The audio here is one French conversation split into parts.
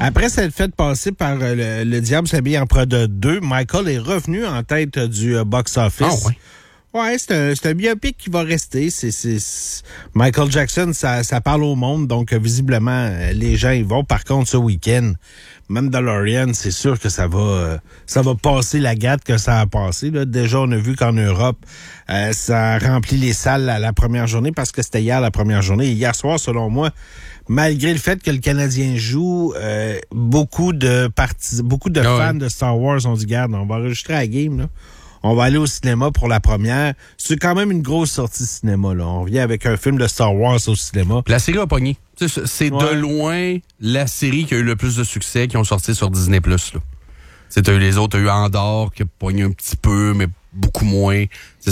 Après s'être fait passer par le Diable s'habille en Prada 2, Michael est revenu en tête du box-office. Ah, ouais. Ouais, c'est un biopic qui va rester. Michael Jackson, ça parle au monde, donc visiblement, les gens y vont. Par contre, ce week-end, Mandalorian, c'est sûr que ça va passer la gâte que ça a passé. Là. Déjà, on a vu qu'en Europe, ça remplit les salles à la première journée parce que c'était hier la première journée. Et hier soir, selon moi, malgré le fait que le Canadien joue, beaucoup de fans de Star Wars ont dit, garde, on va enregistrer la game, là. On va aller au cinéma pour la première. C'est quand même une grosse sortie cinéma, là. On revient avec un film de Star Wars au cinéma. La série a pogné. C'est de loin la série qui a eu le plus de succès qui ont sorti sur Disney+. Les autres, eu Andor qui a pogné un petit peu, mais beaucoup moins.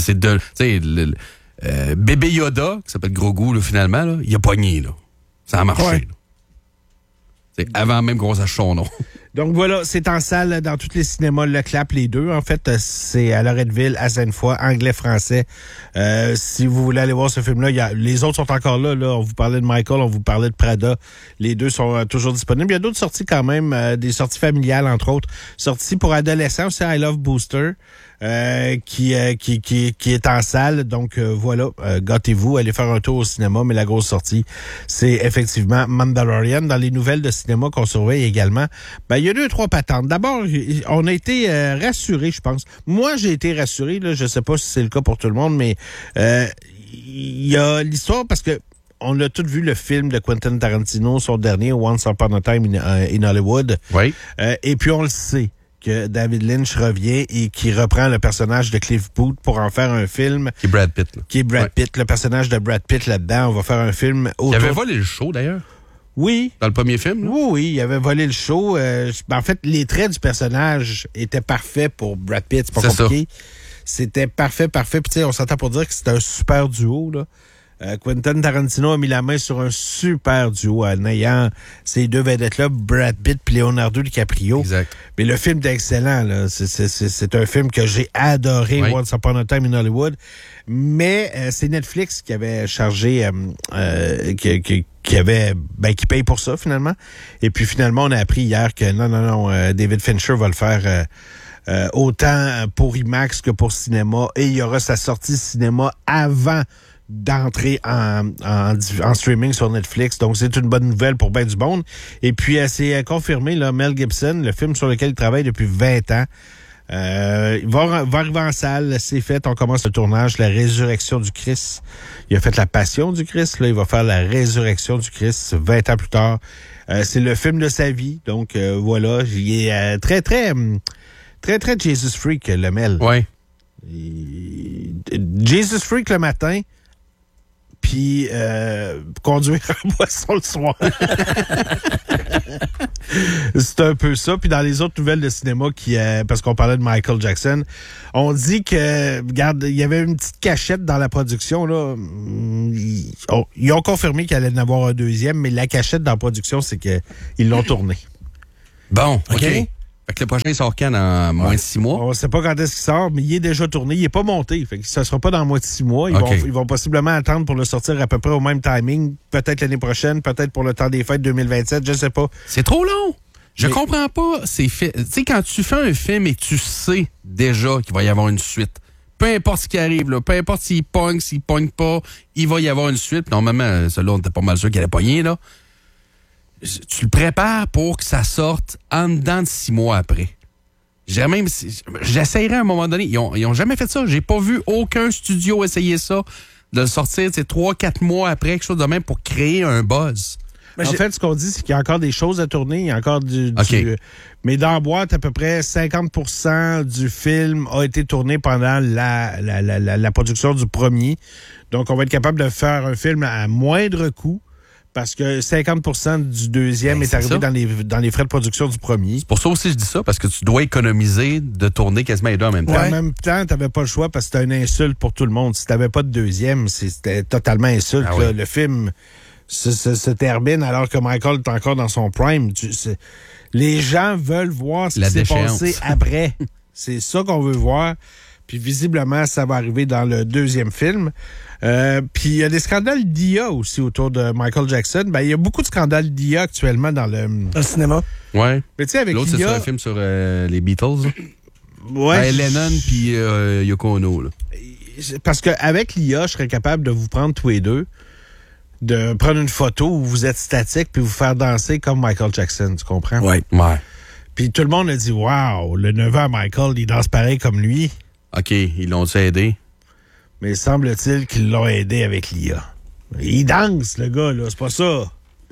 Bébé Yoda, qui s'appelle Grogu, là, finalement, là, il a pogné. Là. Ça a marché. Ouais. Avant même qu'on sache son nom. Donc voilà, c'est en salle dans tous les cinémas Le Clap, les deux. En fait, c'est à Loretteville, à Sainte-Foy, anglais-français. Si vous voulez aller voir ce film-là, les autres sont encore là. On vous parlait de Michael, on vous parlait de Prada. Les deux sont toujours disponibles. Il y a d'autres sorties quand même, des sorties familiales, entre autres. Sorties pour adolescents, c'est I Love Booster. Qui est en salle. Donc voilà, gâtez-vous, allez faire un tour au cinéma, mais la grosse sortie, c'est effectivement Mandalorian. Dans les nouvelles de cinéma qu'on surveille également, il y a 2-3 patentes. D'abord, on a été rassurés, je pense. Moi, j'ai été rassuré, là, je sais pas si c'est le cas pour tout le monde, mais il y a l'histoire parce que on a tous vu le film de Quentin Tarantino, son dernier, Once Upon a Time in Hollywood. Oui. Et puis on le sait que David Lynch revient et qui reprend le personnage de Cliff Booth pour en faire un film. Qui est Brad Pitt. Là. Qui est Brad Pitt, le personnage de Brad Pitt là-dedans. On va faire un film autour... Il avait volé le show, d'ailleurs. Oui. Dans le premier film. Là. Oui, il avait volé le show. En fait, les traits du personnage étaient parfaits pour Brad Pitt. C'est pas compliqué. Ça. C'était parfait. Puis on s'entend pour dire que c'était un super duo, là. Quentin Tarantino a mis la main sur un super duo en ayant ces deux vedettes-là, Brad Pitt et Leonardo DiCaprio. Exact. Mais le film est excellent. Là. C'est un film que j'ai adoré, Once Upon a Time in Hollywood. Mais c'est Netflix qui avait chargé, qui paye pour ça finalement. Et puis finalement, on a appris hier que non, David Fincher va le faire autant pour IMAX que pour cinéma. Et il y aura sa sortie cinéma avant d'entrer en streaming sur Netflix. Donc, c'est une bonne nouvelle pour ben du monde. Et puis, c'est confirmé, là, Mel Gibson, le film sur lequel il travaille depuis 20 ans, il va arriver en salle. C'est fait. On commence le tournage. La résurrection du Christ. Il a fait la passion du Christ. Là, il va faire la résurrection du Christ 20 ans plus tard. C'est le film de sa vie. Donc, voilà. Il est très, très Jesus Freak, le Mel. Oui. Jesus Freak le matin, puis conduire en boisson le soir. C'est un peu ça. Puis dans les autres nouvelles de cinéma, parce qu'on parlait de Michael Jackson, on dit que, regarde, il y avait une petite cachette dans la production. Là. Ils ont confirmé qu'il allait en avoir un deuxième, mais la cachette dans la production, c'est qu'ils l'ont tourné. Bon, OK. Fait que le prochain, il sort quand dans moins de 6 mois? On ne sait pas quand est-ce qu'il sort, mais il est déjà tourné. Il n'est pas monté. Fait que ça ne sera pas dans moins de 6 mois. Ils vont possiblement attendre pour le sortir à peu près au même timing. Peut-être l'année prochaine, peut-être pour le temps des fêtes 2027, je ne sais pas. C'est trop long. Je comprends pas. Tu sais, quand tu fais un film et que tu sais déjà qu'il va y avoir une suite, peu importe ce qui arrive, là, peu importe s'il pogne pas, il va y avoir une suite. Normalement, celui-là, on était pas mal sûr qu'il allait pogner, là. Tu le prépares pour que ça sorte en dedans de 6 mois après. J'essayerai à un moment donné. Ils ont jamais fait ça. J'ai pas vu aucun studio essayer ça, de le sortir 3-4 mois après, quelque chose de même, pour créer un buzz. En fait, ce qu'on dit, c'est qu'il y a encore des choses à tourner. Il y a encore mais dans la boîte, à peu près 50% du film a été tourné pendant la production du premier. Donc, on va être capable de faire un film à moindre coût. Parce que 50% du deuxième est arrivé dans les frais de production du premier. C'est pour ça aussi que je dis ça, parce que tu dois économiser de tourner quasiment les deux en même temps. En même temps, t'avais pas le choix parce que c'était une insulte pour tout le monde. Si t'avais pas de deuxième, c'était totalement insulte. Ah oui. Le film se termine alors que Michael est encore dans son prime. Les gens veulent voir ce qui s'est passé après. C'est ça qu'on veut voir. Puis visiblement, ça va arriver dans le deuxième film. Puis il y a des scandales d'IA aussi autour de Michael Jackson. Il y a beaucoup de scandales d'IA actuellement dans le cinéma. Ouais. Mais tu sais, avec l'autre, c'est l'IA... sur un film sur les Beatles. Là. Ouais, Lennon puis Yoko Ono. Là. Parce qu'avec l'IA, je serais capable de vous prendre tous les deux, de prendre une photo où vous êtes statique puis vous faire danser comme Michael Jackson, tu comprends? Ouais. Puis tout le monde a dit, wow, le neveu à Michael, il danse pareil comme lui. OK, ils l'ont-tu aidé? Mais semble-t-il qu'ils l'ont aidé avec l'IA. Il danse, le gars, là, c'est pas ça.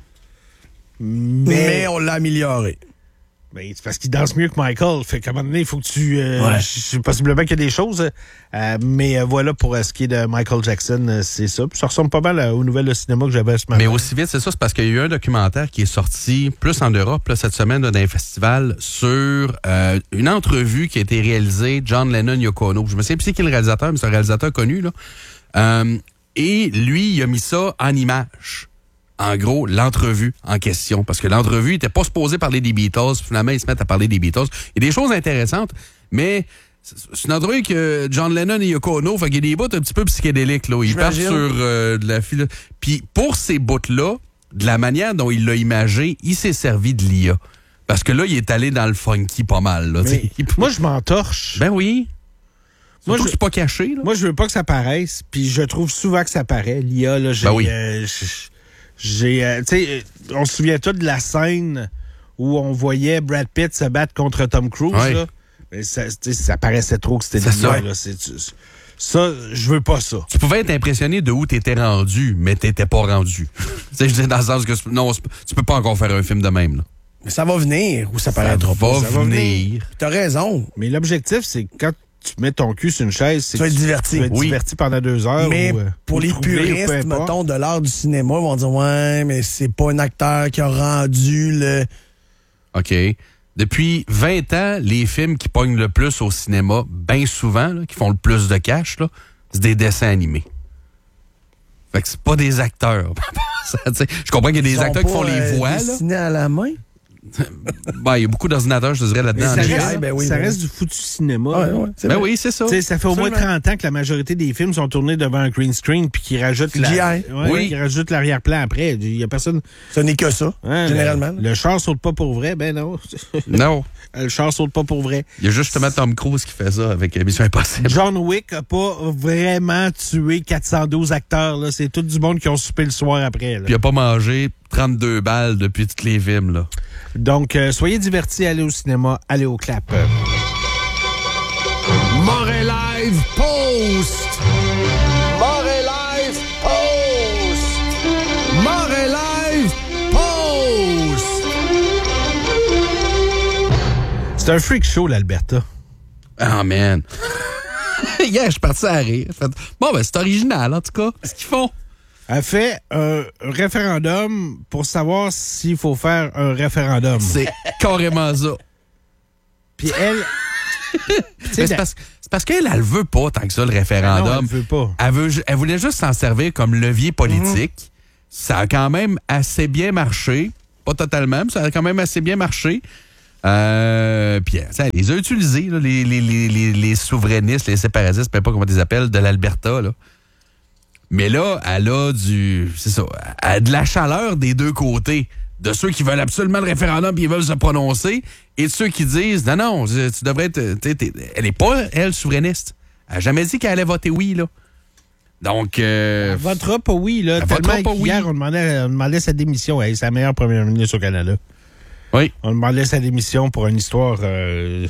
Mais on l'a amélioré. Ben, c'est parce qu'il danse mieux que Michael. Fait qu'à un moment donné, il faut que tu... possiblement qu'il y a des choses. Mais voilà, pour ce qui est de Michael Jackson, c'est ça. Puis ça ressemble pas mal aux nouvelles de cinéma que j'avais ce matin. Mais aussi vite, c'est ça, c'est parce qu'il y a eu un documentaire qui est sorti plus en Europe là, cette semaine là, d'un festival sur une entrevue qui a été réalisée John Lennon Yoko Ono. Je me sais plus c'est qui le réalisateur, mais c'est un réalisateur connu. Là. Et lui, il a mis ça en image. En gros, l'entrevue en question. Parce que l'entrevue n'était pas supposée parler des Beatles. Finalement, ils se mettent à parler des Beatles. Il y a des choses intéressantes, mais c'est une entrevue que John Lennon et Yoko Ono, fait qu'il y a des bouts un petit peu psychédéliques. Là. Ils partent sur de la file. Puis pour ces bouts-là, de la manière dont il l'a imagé, il s'est servi de l'IA. Parce que là, il est allé dans le funky pas mal. Là, moi, je m'entorche. Ben oui. Moi, je suis pas caché. Là. Moi, je veux pas que ça paraisse. Puis je trouve souvent que ça paraît. L'IA, là, j'ai... Ben oui. On se souvient tous de la scène où on voyait Brad Pitt se battre contre Tom Cruise. Ouais. Là. Mais ça paraissait trop que c'était ça. là. Ça, je veux pas ça. Tu pouvais être impressionné de où t'étais rendu, mais t'étais pas rendu. Je dis dans le sens que non, tu peux pas encore faire un film de même. Là. Mais ça va venir ou ça paraîtra pas. Ça va venir. T'as raison. Mais l'objectif, c'est quand tu mets ton cul sur une chaise, c'est tu vas être diverti. Tu vas être diverti pendant 2 heures. Mais pour les puristes, mettons, de l'art du cinéma, ils vont dire « Ouais, mais c'est pas un acteur qui a rendu le... » OK. Depuis 20 ans, les films qui pognent le plus au cinéma, bien souvent, là, qui font le plus de cash, là, c'est des dessins animés. Fait que c'est pas des acteurs. Je comprends qu'il y a des acteurs qui font les voix. Dessinés à la main? Ben, il y a beaucoup d'ordinateurs, je te dirais, là-dedans. Ça reste du foutu cinéma. Oui, c'est ça. Ça fait au moins 30 ans que la majorité des films sont tournés devant un green screen puis qu'ils rajoutent qu'ils rajoutent l'arrière-plan après. Il y a personne... Ce n'est que ça, généralement. Le char saute pas pour vrai, ben non. Non. Le char saute pas pour vrai. Il y a justement Tom Cruise qui fait ça avec Mission Impossible. John Wick a pas vraiment tué 412 acteurs. Là. C'est tout du monde qui ont soupé le soir après. Là. Puis il a pas mangé 32 balles depuis tous les films. Là. Donc, soyez divertis, allez au cinéma, allez au clap. Montréal Live Post! Montréal Live Post! Montréal Live Post! C'est un freak show, l'Alberta. Ah, man. Hier, je suis parti à rire. Bon, ben, c'est original, en tout cas. Ce qu'ils font. Elle fait un référendum pour savoir s'il faut faire un référendum. C'est carrément ça. Puis elle... c'est parce qu'elle, elle veut pas tant que ça, le référendum. Non, elle veut pas. Elle voulait juste s'en servir comme levier politique. Ça a quand même assez bien marché. Pas totalement, mais ça a quand même assez bien marché. Puis elle les a utilisés, là, les souverainistes, les séparatistes, peu importe comment ils les appellent, de l'Alberta, là. Mais là, elle a de la chaleur des deux côtés. De ceux qui veulent absolument le référendum et ils veulent se prononcer, et de ceux qui disent non, tu devrais être. Elle n'est pas, elle, souverainiste. Elle n'a jamais dit qu'elle allait voter oui, là. Donc. Elle votera pas oui, là. Tellement qu'hier, on demandait sa démission. Hey, c'est la meilleure première ministre au Canada. Oui. On demandait sa démission pour une histoire. Peu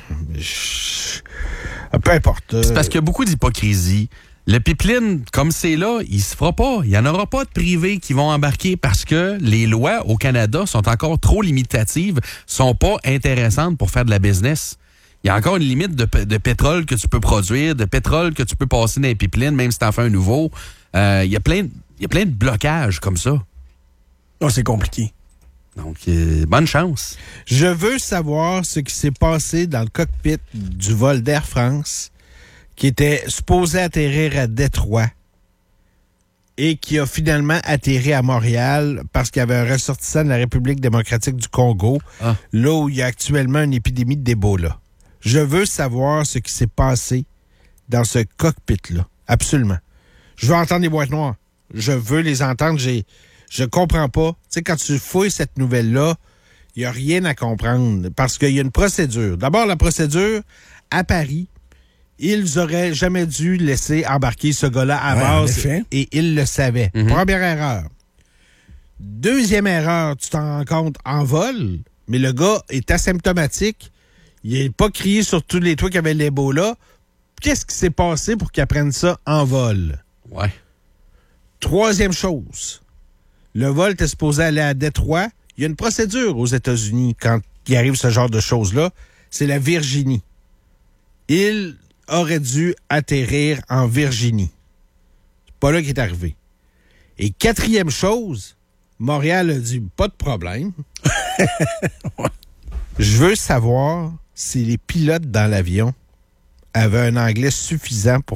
importe. C'est parce qu'il y a beaucoup d'hypocrisie. Le pipeline, comme c'est là, il se fera pas. Il n'y en aura pas de privés qui vont embarquer parce que les lois au Canada sont encore trop limitatives, sont pas intéressantes pour faire de la business. Il y a encore une limite de pétrole que tu peux produire, de pétrole que tu peux passer dans les pipelines, même si tu en fais un nouveau. Il y a plein de blocages comme ça. Oh, c'est compliqué. Donc, bonne chance. Je veux savoir ce qui s'est passé dans le cockpit du vol d'Air France qui était supposé atterrir à Détroit et qui a finalement atterri à Montréal parce qu'il y avait un ressortissant de la République démocratique du Congo, là où il y a actuellement une épidémie d'Ebola. Je veux savoir ce qui s'est passé dans ce cockpit-là. Absolument. Je veux entendre les boîtes noires. Je veux les entendre. Je comprends pas. Tu sais, quand tu fouilles cette nouvelle-là, il n'y a rien à comprendre parce qu'il y a une procédure. D'abord, la procédure, à Paris, ils auraient jamais dû laisser embarquer ce gars-là à base et ils le savaient. Première erreur. Deuxième erreur, tu t'en rends compte en vol, mais le gars est asymptomatique. Il n'est pas crié sur tous les toits qu'il y avait l'Ebola. Qu'est-ce qui s'est passé pour qu'il apprenne ça en vol? Ouais. Troisième chose, le vol était supposé aller à Détroit. Il y a une procédure aux États-Unis quand il arrive ce genre de choses-là. C'est la Virginie. Il aurait dû atterrir en Virginie. C'est pas là qu'il est arrivé. Et quatrième chose, Montréal a dit, pas de problème. Je veux savoir si les pilotes dans l'avion avaient un anglais suffisant pour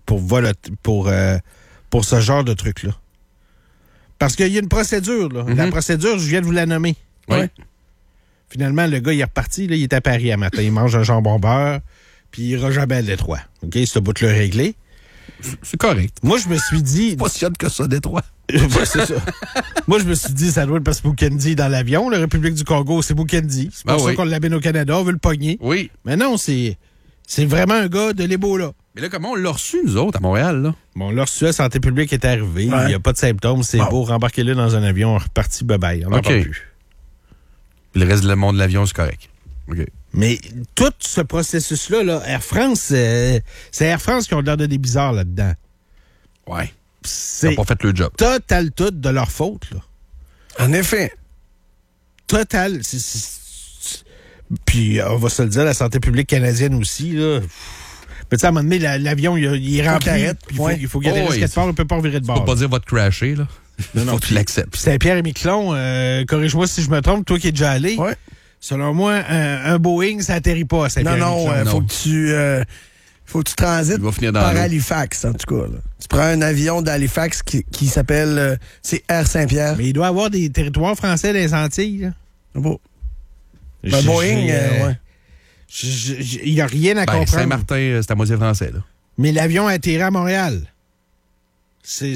ce genre de truc-là. Parce qu'il y a une procédure, là. La procédure, je viens de vous la nommer. Oui. Finalement, le gars, il est reparti, là, il est à Paris à matin. Il mange un jambon beurre, puis il ira jamais à Détroit. OK? Ce bout-là réglé. C'est correct. Moi, je me suis dit... Pas si hot que ça, Détroit. Ouais, c'est ça. Moi, je me suis dit, ça doit être parce que Bukendi est dans l'avion. La République du Congo, c'est Bukendi. C'est pour ça qu'on l'amène au Canada. On veut le pogner. Oui. Mais non, c'est vraiment un gars de l'Ebola. Mais là, comment on l'a reçu, nous autres, à Montréal, là? Bon, on l'a reçu, la santé publique est arrivée. Il n'y a pas de symptômes. C'est beau. Rembarquez-le dans un avion. On est reparti. Bye-bye. On n'en parle plus. Puis le reste du monde de l'avion, c'est correct. OK. Mais tout ce processus-là, là, Air France, c'est Air France qui ont l'air de des bizarres là-dedans. Ouais. C'est ils n'ont pas fait le job. Total tout de leur faute, là. En effet. Total. Puis, on va se le dire, la santé publique canadienne aussi, là. Mais tu sais, à un moment donné, l'avion, il est rempli. Il faut qu'il y ait des risques quelque part. On ne peut pas virer de bord. Tu peux pas dire va te crasher, là. Non, faut que tu l'acceptes. Saint-Pierre et Miquelon, corrige-moi si je me trompe, toi qui es déjà allé. Ouais. Selon moi, un Boeing, ça atterrit pas à Saint-Pierre et Miquelon. Non, faut que tu transites par Halifax, en tout cas. Là. Tu prends un avion d'Halifax qui s'appelle... c'est Air Saint-Pierre. Mais il doit y avoir des territoires français dans les Antilles, là. Bon. Boeing, ouais. Il n'y a rien à comprendre. Saint-Martin, c'est à moitié français, là. Mais l'avion a atterri à Montréal. C'est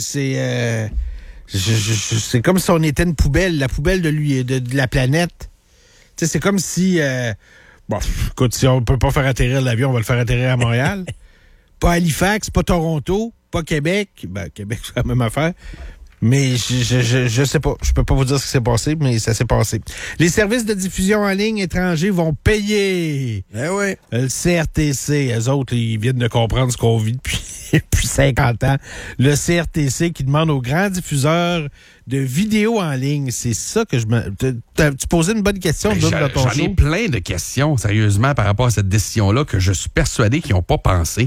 comme si on était une poubelle, la poubelle de la planète. Tu sais, c'est comme si... bon, écoute, si on ne peut pas faire atterrir l'avion, on va le faire atterrir à Montréal. Pas Halifax, pas Toronto, pas Québec. Ben, Québec, c'est la même affaire. Mais je sais pas. Je peux pas vous dire ce qui s'est passé, mais ça s'est passé. Les services de diffusion en ligne étrangers vont payer. Eh oui. Le CRTC, eux autres, ils viennent de comprendre ce qu'on vit depuis 50 ans. Le CRTC qui demande aux grands diffuseurs de vidéos en ligne. C'est ça que je me... Tu posais une bonne question, dans ton show. J'en ai plein de questions, sérieusement, par rapport à cette décision-là que je suis persuadé qu'ils n'ont pas pensé.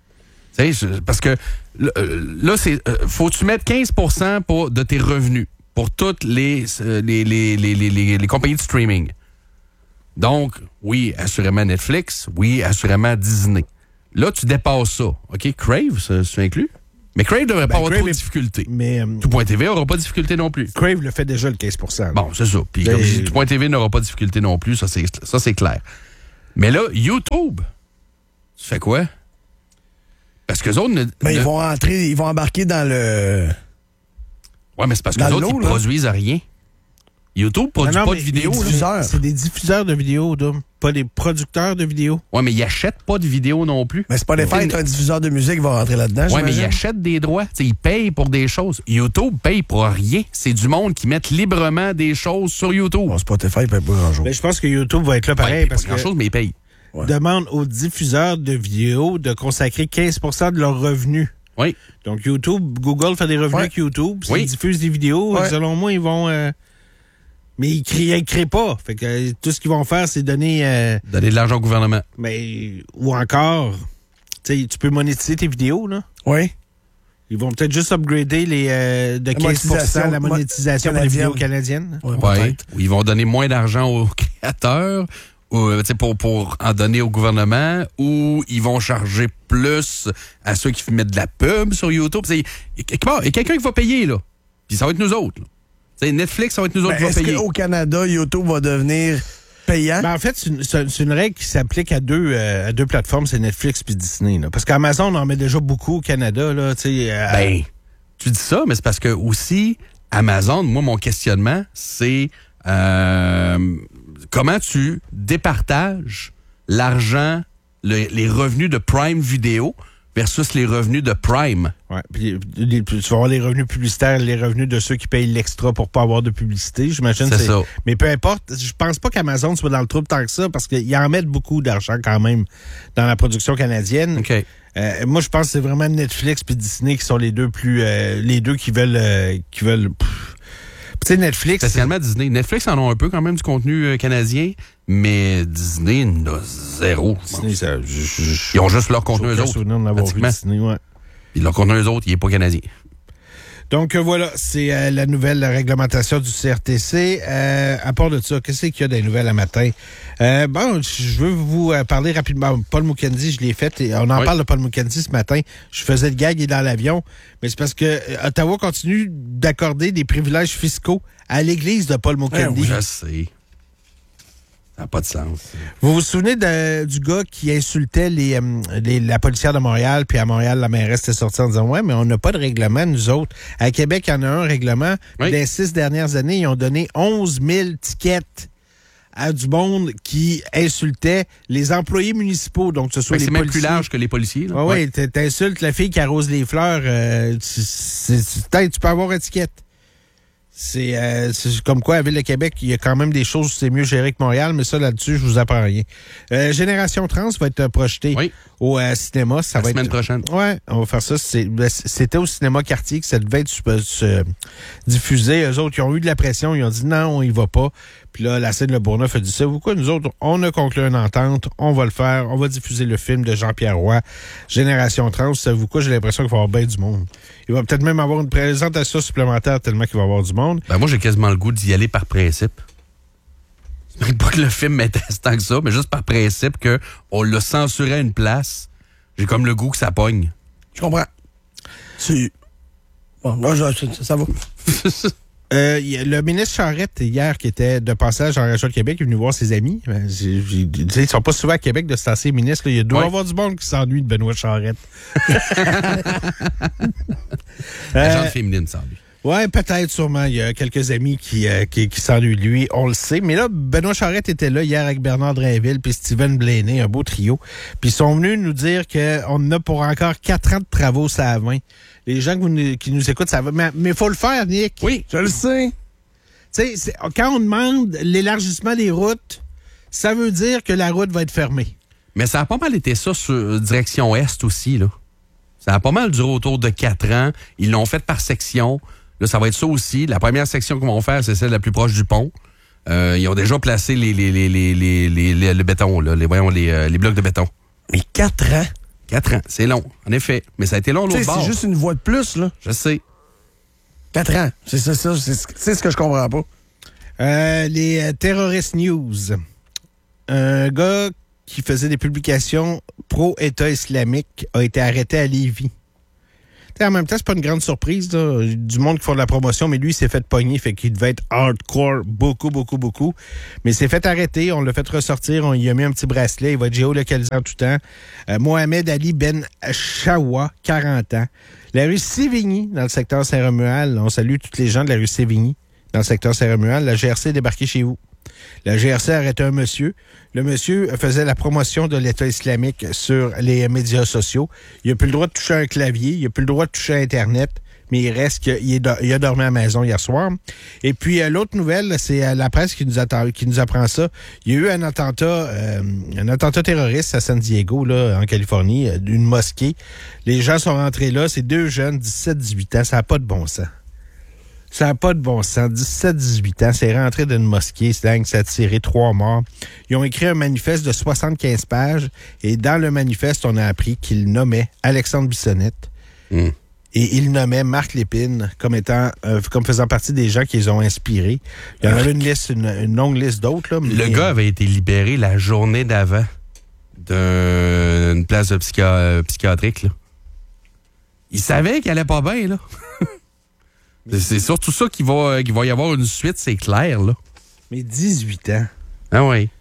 Parce que là, faut-tu mettre 15% de tes revenus pour toutes les compagnies de streaming. Donc, oui, assurément Netflix, oui, assurément Disney. Là, tu dépasses ça. OK, Crave, c'est inclus? Mais Crave ne devrait pas avoir trop de difficultés. Mais Tout.tv n'aura pas de difficulté non plus. Crave le fait déjà, le 15%. Bon, c'est ça. Puis, comme je dis, Tout.tv n'aura pas de difficulté non plus. Ça, c'est clair. Mais là, YouTube, tu fais quoi? Parce que autres ils vont embarquer dans le... Ouais, mais c'est parce que les autres, ils produisent rien. YouTube produit pas de vidéos. C'est des diffuseurs de vidéos, pas des producteurs de vidéos. Ouais, mais ils achètent pas de vidéos non plus. Mais c'est pas l'effet qu'un diffuseur de musique va rentrer là-dedans. Ouais, mais ils achètent des droits. T'sais, ils payent pour des choses. YouTube paye pour rien. C'est du monde qui met librement des choses sur YouTube. Bon, Spotify paye pas grand-chose. Mais je pense que YouTube va être là pareil. Parce pas grand-chose, mais ils payent. Ouais. Demande aux diffuseurs de vidéos de consacrer 15% de leurs revenus. Oui. Donc, YouTube, Google fait des revenus avec YouTube. S'ils diffusent des vidéos, selon moi, ils vont... mais ils créent pas. Fait que tout ce qu'ils vont faire, c'est donner... donner de l'argent au gouvernement. Mais, ou encore, tu peux monétiser tes vidéos, là. Oui. Ils vont peut-être juste upgrader de 15% la monétisation pour les vidéos canadiennes. Oui. Ou ils vont donner moins d'argent aux créateurs... pour en donner au gouvernement, ou ils vont charger plus à ceux qui mettent de la pub sur YouTube. Il y a quelqu'un qui va payer, là. Puis ça va être nous autres. Netflix, ça va être nous autres qui va payer. Est-ce qu'au Canada, YouTube va devenir payant? Ben, en fait, c'est une règle qui s'applique à deux plateformes, c'est Netflix puis Disney. Là. Parce qu'Amazon en met déjà beaucoup au Canada. Là, Ben, tu dis ça, mais c'est parce que aussi, Amazon, moi, mon questionnement, c'est... comment tu départages l'argent, les revenus de Prime Video versus les revenus de Prime. Ouais, puis tu vas avoir les revenus publicitaires, les revenus de ceux qui payent l'extra pour pas avoir de publicité, j'imagine. C'est ça. Mais peu importe, je pense pas qu'Amazon soit dans le trouble tant que ça, parce qu'ils en mettent beaucoup d'argent quand même dans la production canadienne. OK. Moi, je pense que c'est vraiment Netflix et Disney qui sont les deux qui veulent. Tu sais, Netflix. Spécialement Disney. Netflix en ont un peu quand même du contenu canadien, mais Disney n'a zéro. Disney, ils ont juste leur contenu eux autres. Disney, ouais. Puis leur contenu eux autres, il n'est pas canadien. Donc voilà, c'est la nouvelle réglementation du CRTC. À part de ça, qu'est-ce qu'il y a des nouvelles à matin? Je veux vous parler rapidement. Paul Mukendi, je l'ai fait. Et on en parle de Paul Mukendi ce matin. Je faisais le gag, il est dans l'avion. Mais c'est parce que Ottawa continue d'accorder des privilèges fiscaux à l'église de Paul Mukendi. Oui, je sais. Ça n'a pas de sens. Vous vous souvenez du gars qui insultait la policière de Montréal, puis à Montréal, la mairesse était sortie en disant « Ouais, mais on n'a pas de règlement, nous autres. » À Québec, il y en a un règlement. Oui. Dans les 6 dernières années, ils ont donné 11 000 tickets à du monde qui insultait les employés municipaux. Donc, ce soit les policiers. C'est même plus large que les policiers. Oui, t'insultes la fille qui arrose les fleurs. Tu peux avoir une étiquette. C'est comme quoi, à Ville de Québec, il y a quand même des choses, c'est mieux géré que Montréal, mais ça, là-dessus, je vous apprends rien. Génération Trans va être projetée au cinéma. Ça va semaine prochaine. Oui, on va faire ça. C'était au cinéma Cartier que ça devait être diffusé. Eux autres, ils ont eu de la pression. Ils ont dit non, on y va pas. Puis là, la scène Le Bourgneuf a dit ça. Vous quoi, nous autres, on a conclu une entente. On va le faire. On va diffuser le film de Jean-Pierre Roy, Génération Trans. Savez-vous quoi, j'ai l'impression qu'il va y avoir bien du monde. Il va peut-être même avoir une présentation supplémentaire tellement qu'il va y avoir du monde. Ben moi, j'ai quasiment le goût d'y aller par principe. C'est pas que le film m'intéresse tant que ça, mais juste par principe qu'on l'a censuré à une place. J'ai comme le goût que ça pogne. Je comprends. Bon, moi, ça va. Le ministre Charette, hier, qui était de passage en région de Québec, est venu voir ses amis. Ils sont pas souvent à Québec de cet ancien ministre. Là. Il doit y avoir du monde qui s'ennuie de Benoît Charette. La gente féminine s'ennuie. Oui, peut-être, sûrement. Il y a quelques amis qui s'ennuient de lui, on le sait. Mais là, Benoît Charette était là hier avec Bernard Drainville puis Steven Blaney, un beau trio. Puis ils sont venus nous dire qu'on a pour encore 4 ans de travaux ça à 20. Les gens qui nous écoutent, ça va. Mais il faut le faire, Nick. Oui, je le sais. Tu sais, quand on demande l'élargissement des routes, ça veut dire que la route va être fermée. Mais ça a pas mal été ça sur direction Est aussi, là. Ça a pas mal duré autour de 4 ans. Ils l'ont fait par section. Là, ça va être ça aussi. La première section qu'ils vont faire, c'est celle la plus proche du pont. Ils ont déjà placé le béton, là, les blocs de béton. Mais 4 ans? 4 ans, c'est long, en effet. Mais ça a été long l'autre bord. C'est juste une voie de plus, là. Je sais. 4 ans, c'est ce que je comprends pas. Les terroristes news. Un gars qui faisait des publications pro-État islamique a été arrêté à Lévis. En même temps, c'est pas une grande surprise, là. Du monde qui font de la promotion, mais lui, il s'est fait pogner, fait qu'il devait être hardcore, beaucoup. Mais il s'est fait arrêter, on l'a fait ressortir, on lui a mis un petit bracelet, il va être géolocalisé en tout temps. Mohamed Ali Ben Chawa, 40 ans. La rue Sévigny, dans le secteur Saint-Romuald, on salue tous les gens de la rue Sévigny, dans le secteur Saint-Romuald, la GRC est débarquée chez vous. La GRC a arrêté un monsieur. Le monsieur faisait la promotion de l'État islamique sur les médias sociaux. Il n'a plus le droit de toucher un clavier, il n'a plus le droit de toucher Internet, mais il reste qu'il a dormi à la maison hier soir. Et puis, l'autre nouvelle, c'est la presse qui nous apprend ça. Il y a eu un attentat terroriste à San Diego, là, en Californie, d'une mosquée. Les gens sont rentrés là, c'est 2 jeunes, 17-18 ans, ça n'a pas de bon sens. Ça n'a pas de bon sens. 17-18 ans, c'est rentré d'une mosquée, ça a tiré 3 morts. Ils ont écrit un manifeste de 75 pages et dans le manifeste, on a appris qu'ils nommaient Alexandre Bissonnette et ils nommaient Marc Lépine comme faisant partie des gens qu'ils ont inspirés. Il y en avait une longue liste d'autres. Là, le gars avait été libéré la journée d'avant d'une place de psychiatrique. Là. Il savait qu'il allait pas bien, là. C'est surtout ça qu'il va y avoir une suite, c'est clair, là. Mais 18 ans. Ah oui.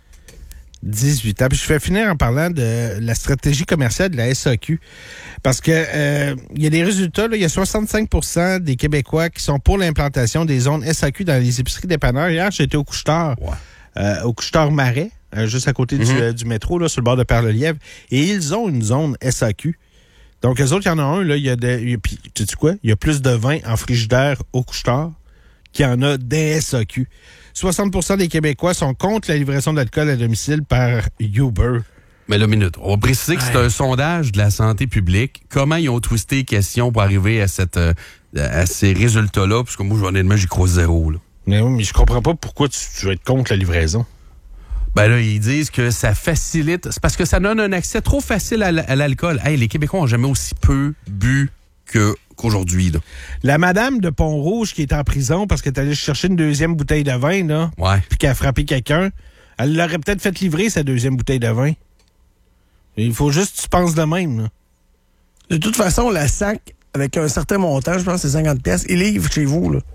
18 ans. Puis je vais finir en parlant de la stratégie commerciale de la SAQ. Parce que il y a des résultats, là, il y a 65% des Québécois qui sont pour l'implantation des zones SAQ dans les épiceries dépanneurs. Hier, j'étais au couche-tard. Ouais. au Couche-Tard Marais, juste à côté du métro, là, sur le bord de Perle-Lièvre. Et ils ont une zone SAQ. Donc, eux autres, il y en a un, là, puis, tu sais quoi? Il y a plus de vin en frigidaire au Couche-Tard qu'il y en a des SAQ. 60% des Québécois sont contre la livraison d'alcool à domicile par Uber. Mais là, minute. On va préciser que c'est un sondage de la santé publique. Comment ils ont twisté les questions pour arriver à ces résultats-là? Parce que moi, honnêtement, j'y crois zéro. Là. Mais oui, mais je comprends pas pourquoi tu veux être contre la livraison. Ben là, ils disent que ça facilite. C'est parce que ça donne un accès trop facile à l'alcool. Hey, les Québécois ont jamais aussi peu bu qu'aujourd'hui. Là. La madame de Pont-Rouge qui est en prison parce qu'elle est allée chercher une deuxième bouteille de vin, là, puis qu'elle a frappé quelqu'un, elle l'aurait peut-être fait livrer, sa deuxième bouteille de vin. Il faut juste que tu penses de même. Là. De toute façon, la SAC, avec un certain montant, je pense que c'est 50$, il livre chez vous, là.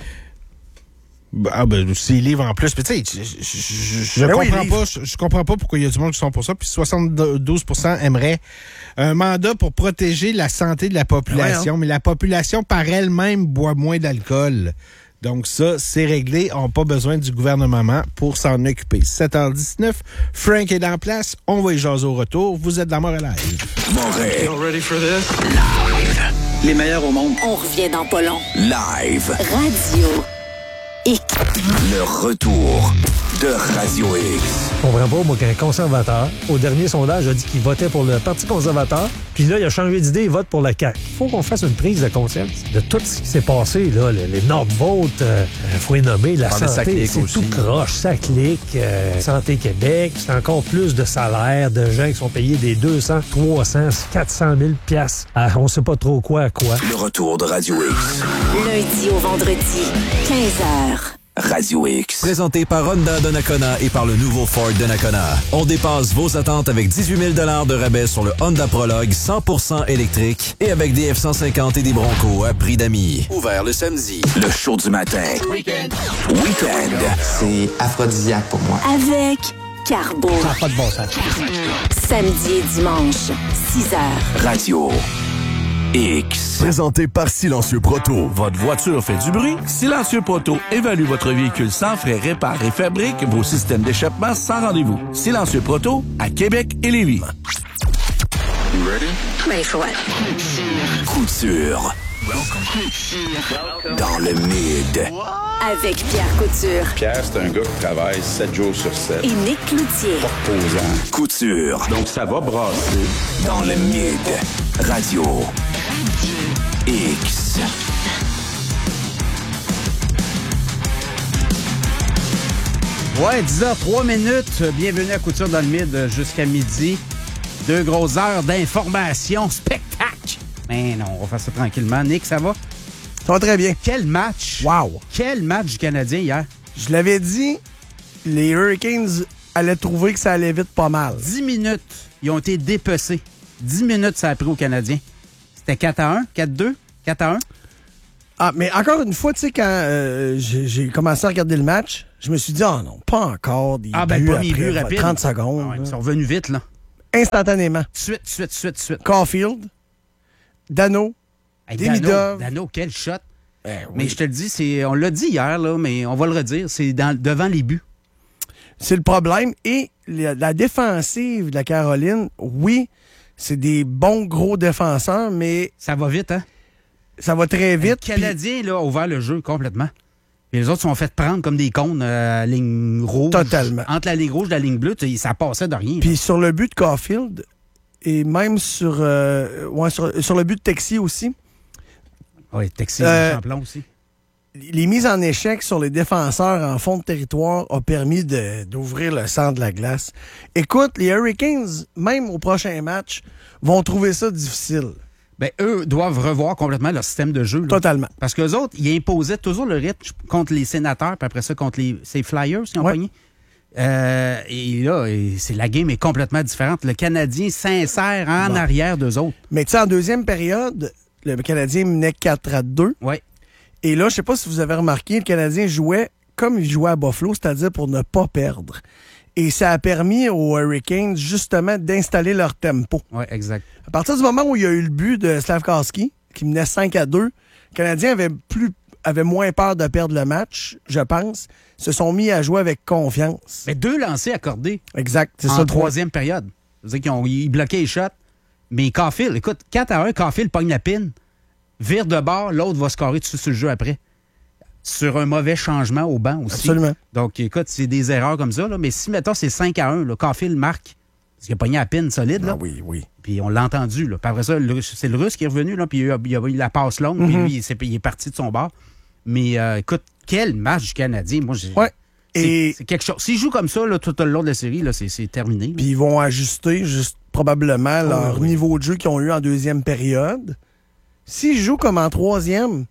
S'ils livrent en plus. Puis tu sais, je comprends pas pourquoi il y a du monde qui sont pour ça. Puis 72% aimeraient un mandat pour protéger la santé de la population. Mais la population, par elle-même, boit moins d'alcool. Donc ça, c'est réglé. On n'a pas besoin du gouvernement pour s'en occuper. 7h19, Frank est en place. On va y jaser au retour. Vous êtes dans Montréal Live. Montréal. You ready for this? Live. Les meilleurs au monde. On revient dans pas long. Live. Radio X. Le retour de Radio X. Je comprends pas, moi, qu'un conservateur, au dernier sondage, a dit qu'il votait pour le Parti conservateur, puis là, il a changé d'idée, il vote pour le CAQ. Il faut qu'on fasse une prise de conscience de tout ce qui s'est passé, là, les Nord-Votes, faut les nommer, la santé, c'est tout croche, ça clique, Santé Québec, c'est encore plus de salaires de gens qui sont payés des 200, 300, 400 000 piastres à on sait pas trop quoi à quoi. Le retour de Radio X. Lundi au vendredi, 15h. Radio X. Présenté par Honda Donnacona et par le nouveau Ford Donnacona. On dépasse vos attentes avec 18 000 $ de rabais sur le Honda Prologue 100% électrique et avec des F-150 et des Broncos à prix d'amis. Ouvert le samedi. Le show du matin. Weekend. C'est aphrodisiaque pour moi. Avec Carbo. Ça n'a pas de bon sens. Samedi et dimanche, 6h. Radio X. Présenté par Silencieux Proto. Votre voiture fait du bruit? Silencieux Proto évalue votre véhicule sans frais, répare et fabrique vos systèmes d'échappement sans rendez-vous. Silencieux Proto à Québec et Lévis. You ready? Ready for what? Couture. Dans le mid. Avec Pierre Couture. Pierre, c'est un gars qui travaille 7 jours sur 7. Et Nick Cloutier. Reposant. Couture. Donc, ça va brasser. Dans le mid. Radio X. Ouais, 10h, 3 minutes. Bienvenue à Couture dans le Mid jusqu'à midi. 2 grosses heures d'information, spectacle. Mais non, on va faire ça tranquillement. Nick, ça va? Ça va très bien. Quel match! Wow! Quel match du Canadien hier? Je l'avais dit, les Hurricanes allaient trouver que ça allait vite pas mal. 10 minutes, ils ont été dépecés. 10 minutes, ça a pris aux Canadiens. C'était 4-1, 4-2, 4-1. Ah, mais encore une fois, tu sais, quand j'ai commencé à regarder le match, je me suis dit, oh non, pas encore des buts premier but après, rapide. 30 secondes. Ah ouais, ils sont revenus vite, là. Instantanément. Suite. Caulfield, Dano, Hey, Demidov. Dano, quel shot. Oui. Mais je te le dis, on l'a dit hier, là, mais on va le redire, c'est devant les buts. C'est le problème. Et la défensive de la Caroline, oui, c'est des bons gros défenseurs, mais... Ça va vite, hein? Ça va très vite. Le Canadien, là, a ouvert le jeu complètement. Et les autres sont fait prendre comme des cônes à la ligne rouge. Totalement. Entre la ligne rouge et la ligne bleue, ça passait de rien. Puis sur le but de Caulfield, et même sur le but de Texier aussi. Oui, Texier, c'est champion aussi. Les mises en échec sur les défenseurs en fond de territoire ont permis d'ouvrir le centre de la glace. Écoute, les Hurricanes, même au prochain match, vont trouver ça difficile. Ben, eux doivent revoir complètement leur système de jeu. Là. Totalement. Parce qu'eux autres, ils imposaient toujours le rythme contre les Sénateurs, puis après ça, contre ces Flyers, ils ont pogné. Et là, la game est complètement différente. Le Canadien s'insère en arrière d'eux autres. Mais tu sais, en deuxième période, le Canadien menait 4-2. Oui. Et là, je sais pas si vous avez remarqué, le Canadien jouait comme il jouait à Buffalo, c'est-à-dire pour ne pas perdre. Et ça a permis aux Hurricanes, justement, d'installer leur tempo. Oui, exact. À partir du moment où il y a eu le but de Slavkovski, qui menait 5-2, le Canadien avait plus avaient moins peur de perdre le match, je pense, se sont mis à jouer avec confiance. Mais 2 lancers accordés. Exact, c'est ça. En troisième période. C'est-à-dire qu'ils bloquaient les shots. Mais Caulfield, écoute, 4-1, Caulfield pogne la pine, vire de bord, l'autre va scorer dessus sur le jeu après. Sur un mauvais changement au banc aussi. Absolument. Donc, écoute, c'est des erreurs comme ça. Là. Mais si, mettons, c'est 5-1, là, Caulfield marque, parce qu'il a pogné la pine solide. Là. Ah oui, oui. Puis on l'a entendu. Là. Puis après ça, c'est le Russe qui est revenu, là, puis il a eu la passe longue, puis lui, il est parti de son bord. Mais écoute, quel match du Canadien. Moi, c'est quelque chose. S'ils jouent comme ça là, tout le long de la série, là, c'est terminé. Puis ils vont ajuster juste probablement leur niveau de jeu qu'ils ont eu en deuxième période. S'ils jouent comme en troisième,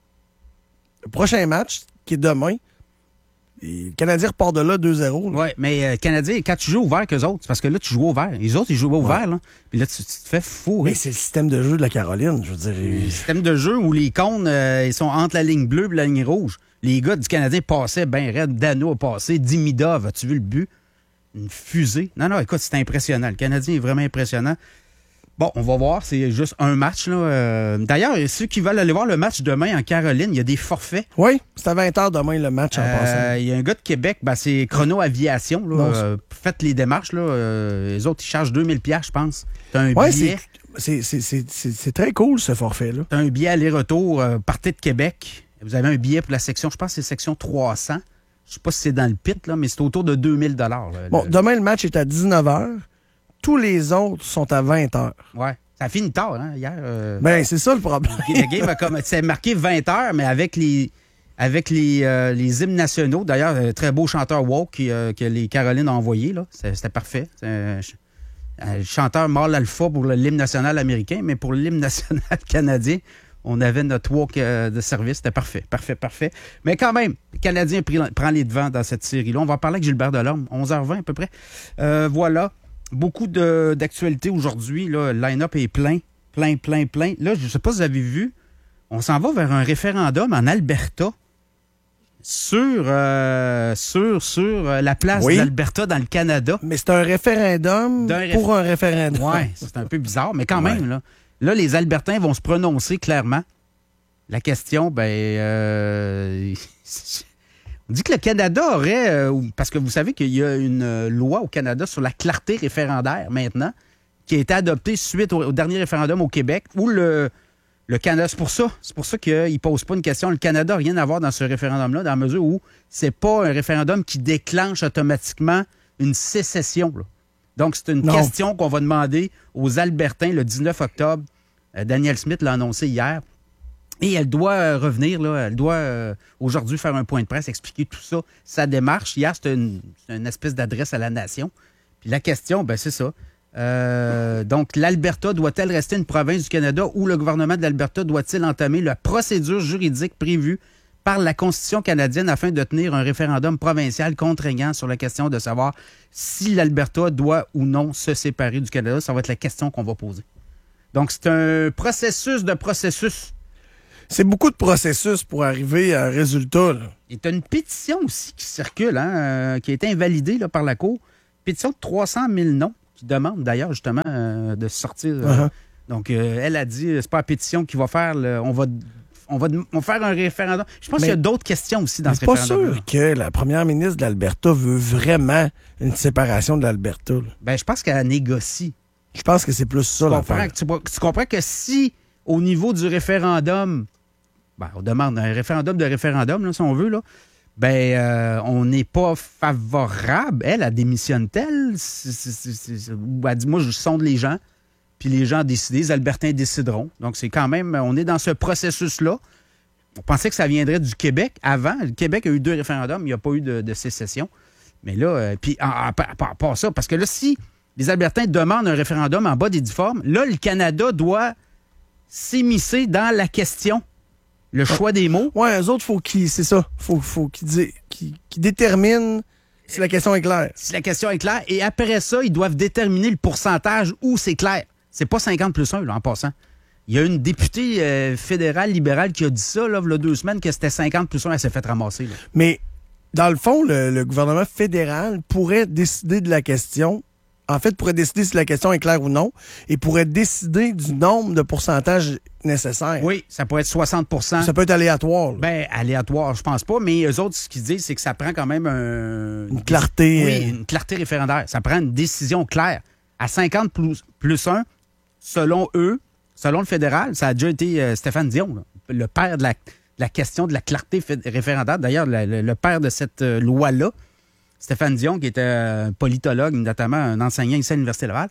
le prochain match, qui est demain, le Canadien repart de là 2-0. Oui, mais Canadien, quand tu joues ouvert qu'eux autres, c'est parce que là, tu joues ouvert. Les autres, ils jouent ouvert. Là. Puis là, tu te fais fourrer. Mais c'est le système de jeu de la Caroline, je veux dire. Le système de jeu où les cônes, ils sont entre la ligne bleue et la ligne rouge. Les gars du Canadien passaient bien raide. Dano a passé. Dimidov, as-tu vu le but? Une fusée. Non, écoute, c'est impressionnant. Le Canadien est vraiment impressionnant. Bon, on va voir. C'est juste un match. Là. D'ailleurs, ceux qui veulent aller voir le match demain en Caroline, il y a des forfaits. Oui, c'est à 20h demain le match en passant. Il y a un gars de Québec, c'est Chrono Aviation. Là, faites les démarches. Là, les autres, ils chargent 2000$, je pense. T'as un billet. C'est très cool, ce forfait-là. T'as un billet aller-retour, partez de Québec. Vous avez un billet pour la section, je pense que c'est section 300. Je sais pas si c'est dans le pit, là, mais c'est autour de 2000$. Bon, demain, le match est à 19h. Tous les autres sont à 20h. Ouais. Ça finit tard, hein, hier. Ben, c'est ça le problème. Le game c'est marqué 20h, mais avec les hymnes nationaux. D'ailleurs, très beau chanteur woke que les Carolines ont envoyé. Là. C'était parfait. Un chanteur mâle alpha pour l'hymne national américain, mais pour l'hymne national canadien, on avait notre walk de service. C'était parfait, parfait. Mais quand même, le Canadien prend les devants dans cette série-là. On va parler avec Gilbert Delorme, 11h20 à peu près. Voilà. Beaucoup d'actualités aujourd'hui. Le line-up est plein. Là, je ne sais pas si vous avez vu, on s'en va vers un référendum en Alberta sur la place d'Alberta dans le Canada. Mais c'est un référendum pour un référendum. Oui, c'est un peu bizarre, mais quand même, là, les Albertains vont se prononcer clairement. La question, on dit que le Canada aurait... parce que vous savez qu'il y a une loi au Canada sur la clarté référendaire maintenant, qui a été adoptée suite au dernier référendum au Québec, où le Canada... C'est pour ça qu'il ne pose pas une question. Le Canada n'a rien à voir dans ce référendum-là, dans la mesure où c'est pas un référendum qui déclenche automatiquement une sécession. Là. Donc, c'est une question qu'on va demander aux Albertains le 19 octobre. Danielle Smith l'a annoncé hier. Et elle doit revenir, là, elle doit aujourd'hui faire un point de presse, expliquer tout ça, sa démarche. Hier, c'était une espèce d'adresse à la nation. Puis la question, c'est ça. Donc, l'Alberta doit-elle rester une province du Canada ou le gouvernement de l'Alberta doit-il entamer la procédure juridique prévue par la Constitution canadienne afin de tenir un référendum provincial contraignant sur la question de savoir si l'Alberta doit ou non se séparer du Canada? Ça va être la question qu'on va poser. Donc, c'est un processus. C'est beaucoup de processus pour arriver à un résultat. Là. Et tu as une pétition aussi qui circule, qui a été invalidée là, par la Cour. Pétition de 300 000 noms qui demande d'ailleurs justement de sortir. Donc, elle a dit, c'est pas la pétition qui va faire, on va faire un référendum. Je pense qu'il y a d'autres questions aussi dans ce référendum. Je suis pas sûr que la première ministre de l'Alberta veut vraiment une séparation de l'Alberta. Je pense qu'elle négocie. Je pense que c'est plus ça l'affaire. Tu comprends que si, au niveau du référendum, on demande un référendum de référendum, là, si on veut, là, on n'est pas favorable. Elle démissionne-t-elle? Elle dit, moi, je sonde les gens, puis les gens décident, les Albertains décideront. Donc, c'est quand même, on est dans ce processus-là. On pensait que ça viendrait du Québec avant. Le Québec a eu 2 référendums, il n'y a pas eu de sécession. Mais là, puis à part ça, parce que là, si les Albertains demandent un référendum en bas des difformes, là, le Canada doit s'immiscer dans la question. Le choix des mots. Oui, eux autres, c'est ça. Faut qu'ils déterminent si la question est claire. Si la question est claire. Et après ça, ils doivent déterminer le pourcentage où c'est clair. C'est pas 50+1, là, en passant. Il y a une députée fédérale libérale qui a dit ça, là, il y a 2 semaines, que c'était 50+1, elle s'est fait ramasser. Là. Mais, dans le fond, le gouvernement fédéral pourrait décider de la question En fait, pourrait décider si la question est claire ou non et pourrait décider du nombre de pourcentage nécessaire. Oui, ça peut être 60 %. Ça peut être aléatoire. Là. Ben, aléatoire, je pense pas, mais eux autres, ce qu'ils disent, c'est que ça prend quand même une clarté. Oui, une clarté référendaire. Ça prend une décision claire. À 50 plus 1, selon eux, selon le fédéral, ça a déjà été Stéphane Dion, là, le père de la question de la clarté référendaire. D'ailleurs, le père de cette loi-là, Stéphane Dion, qui était un politologue, notamment un enseignant ici à l'Université Laval,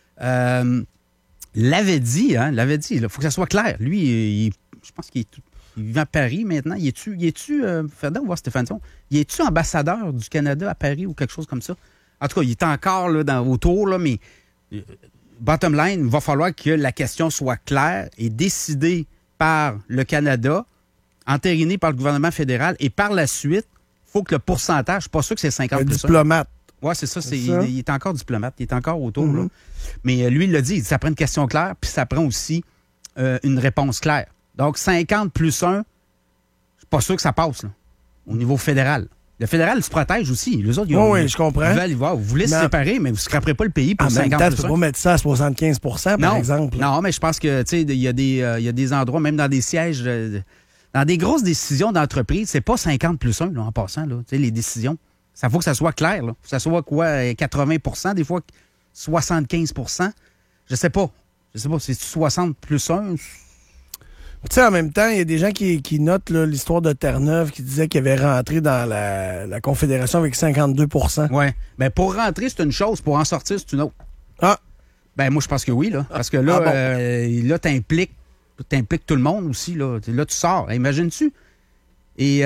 l'avait dit, il faut que ça soit clair. Lui, je pense qu'il vit à Paris maintenant. Il est-tu Ferdinand, voir Stéphane Dion, il est-tu ambassadeur du Canada à Paris ou quelque chose comme ça? En tout cas, il est encore là, autour, là, mais bottom line, il va falloir que la question soit claire et décidée par le Canada, entérinée par le gouvernement fédéral, et par la suite, il faut que le pourcentage, je ne suis pas sûr que c'est 50 plus 1. Diplomate. Oui, c'est ça. Il est encore diplomate. Il est encore autour. Là. Mais lui, il l'a dit. Ça prend une question claire, puis ça prend aussi une réponse claire. Donc, 50 plus 1, je ne suis pas sûr que ça passe là, au niveau fédéral. Le fédéral se protège aussi. Les autres, oui, je comprends. Vous voulez se séparer, mais vous ne scraperez pas le pays pour 50 plus 1. En même temps, tu ne peux pas mettre ça à 75 par exemple. Non, mais je pense que il y a des endroits, même dans des sièges, dans des grosses décisions d'entreprise, c'est pas 50 plus 1 là, en passant. Là, les décisions. Ça faut que ça soit clair. Là. Faut que ça soit 80 % des fois 75 %. Je sais pas. C'est 60 plus 1. Tu sais, en même temps, il y a des gens qui notent là, l'histoire de Terre-Neuve qui disait qu'il avait rentré dans la Confédération avec 52 %. Oui. Ben, pour rentrer, c'est une chose. Pour en sortir, c'est une autre. Ah! Ben, moi, je pense que oui. Là. Parce que là, là t'impliques tout le monde aussi. Là, tu sors. Imagines-tu? Et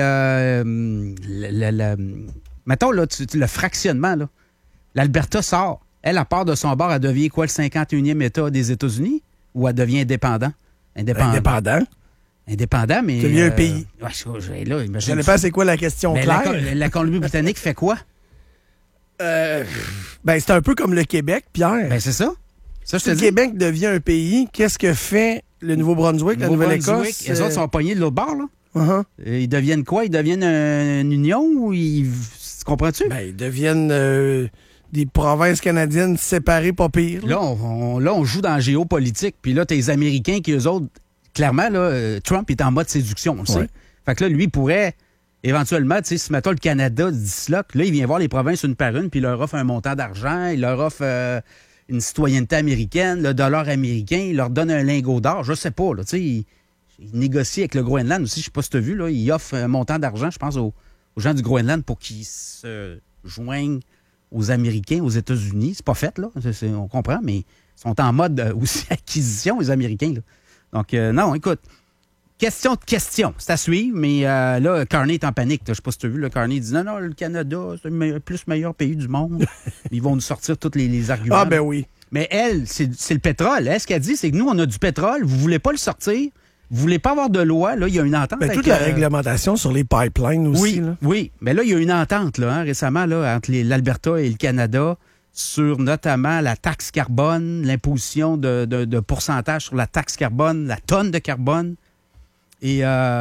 mettons, là, le fractionnement, là. L'Alberta sort. Elle, à part de son bord, elle devient quoi, le 51e État des États-Unis? Ou elle devient indépendant? Indépendant, mais... C'est un pays. Là, imagine. Je ne sais pas c'est quoi la question claire. La Colombie-Britannique fait quoi? C'est un peu comme le Québec, Pierre. Ben, c'est ça. Si le Québec devient un pays, qu'est-ce que fait le Nouveau-Brunswick, la Nouvelle-Écosse? Les autres sont pognés de l'autre bord, là. Uh-huh. Ils deviennent quoi? Ils deviennent une union ou ils... Comprends-tu? Ils deviennent des provinces canadiennes séparées, pas pire. Là, on joue dans la géopolitique. Puis là, t'as les Américains qui, eux autres, clairement, là, Trump est en mode séduction, on le sait. Fait que là, lui, pourrait éventuellement, tu sais, si mettons le Canada disloque, là, il vient voir les provinces une par une, puis il leur offre un montant d'argent, il leur offre une citoyenneté américaine, le dollar américain, il leur donne un lingot d'or, je sais pas, là, tu sais, il négocie avec le Groenland aussi, je sais pas si tu as vu, là, il offre un montant d'argent, je pense, aux gens du Groenland pour qu'ils se joignent aux Américains, aux États-Unis. C'est pas fait, là, on comprend, mais ils sont en mode aussi acquisition, les Américains, là. Donc, non, écoute, question de question, c'est à suivre, mais là, Carney est en panique. Je sais pas si tu as vu, là, Carney dit non, le Canada, c'est le plus meilleur pays du monde. Ils vont nous sortir tous les arguments. Ah, ben oui. Mais elle, c'est le pétrole. Elle, ce qu'elle dit, c'est que nous, on a du pétrole, vous voulez pas le sortir, vous voulez pas avoir de loi, là, il y a une entente. Ben, toute la réglementation sur les pipelines aussi. Oui, là. Oui, mais là, il y a une entente là, récemment là, entre l'Alberta et le Canada sur notamment la taxe carbone, l'imposition de pourcentage sur la taxe carbone, la tonne de carbone. Et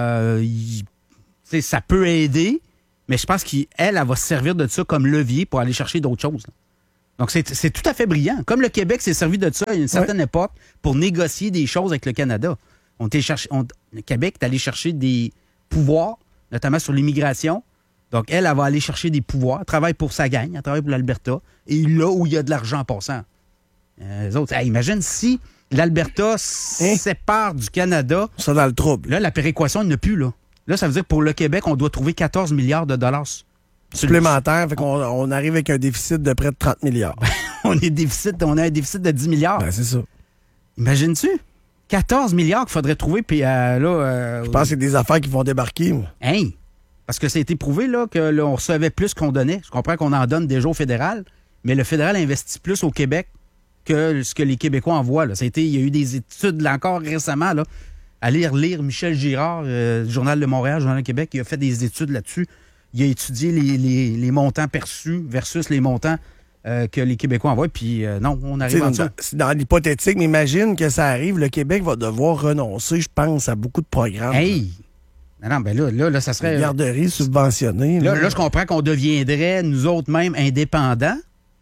ça peut aider, mais je pense qu'elle va se servir de ça comme levier pour aller chercher d'autres choses. Là. Donc, c'est tout à fait brillant. Comme le Québec s'est servi de ça à une certaine époque pour négocier des choses avec le Canada. Le Québec est allé chercher des pouvoirs, notamment sur l'immigration. Donc, elle va aller chercher des pouvoirs. Elle travaille pour sa gang, elle travaille pour l'Alberta. Et là où il y a de l'argent en passant. Les autres, imagine si l'Alberta sépare du Canada. Ça dans le trouble. Là, la péréquation, il n'y en a plus. Là, ça veut dire que pour le Québec, on doit trouver 14 milliards de dollars supplémentaires. Fait qu'on on arrive avec un déficit de près de 30 milliards. on a un déficit de 10 milliards. Ben, c'est ça. Imagines-tu? 14 milliards qu'il faudrait trouver, puis je pense que c'est des affaires qui vont débarquer. Moi. Hein? Parce que ça a été prouvé là, qu'on recevait plus qu'on donnait. Je comprends qu'on en donne déjà au fédéral, mais le fédéral investit plus au Québec que ce que les Québécois envoient. Là. Il y a eu des études, là, encore récemment, là, aller relire Michel Girard, du Journal de Montréal, Journal de Québec, il a fait des études là-dessus. Il a étudié les montants perçus versus les montants que les Québécois envoient, puis non, on arrive en dessous. C'est dans l'hypothétique, mais imagine que ça arrive, le Québec va devoir renoncer, je pense, à beaucoup de programmes. Hey! Non, ben là, ça serait... Les garderies subventionnées. Là, je comprends qu'on deviendrait, nous autres mêmes, indépendants,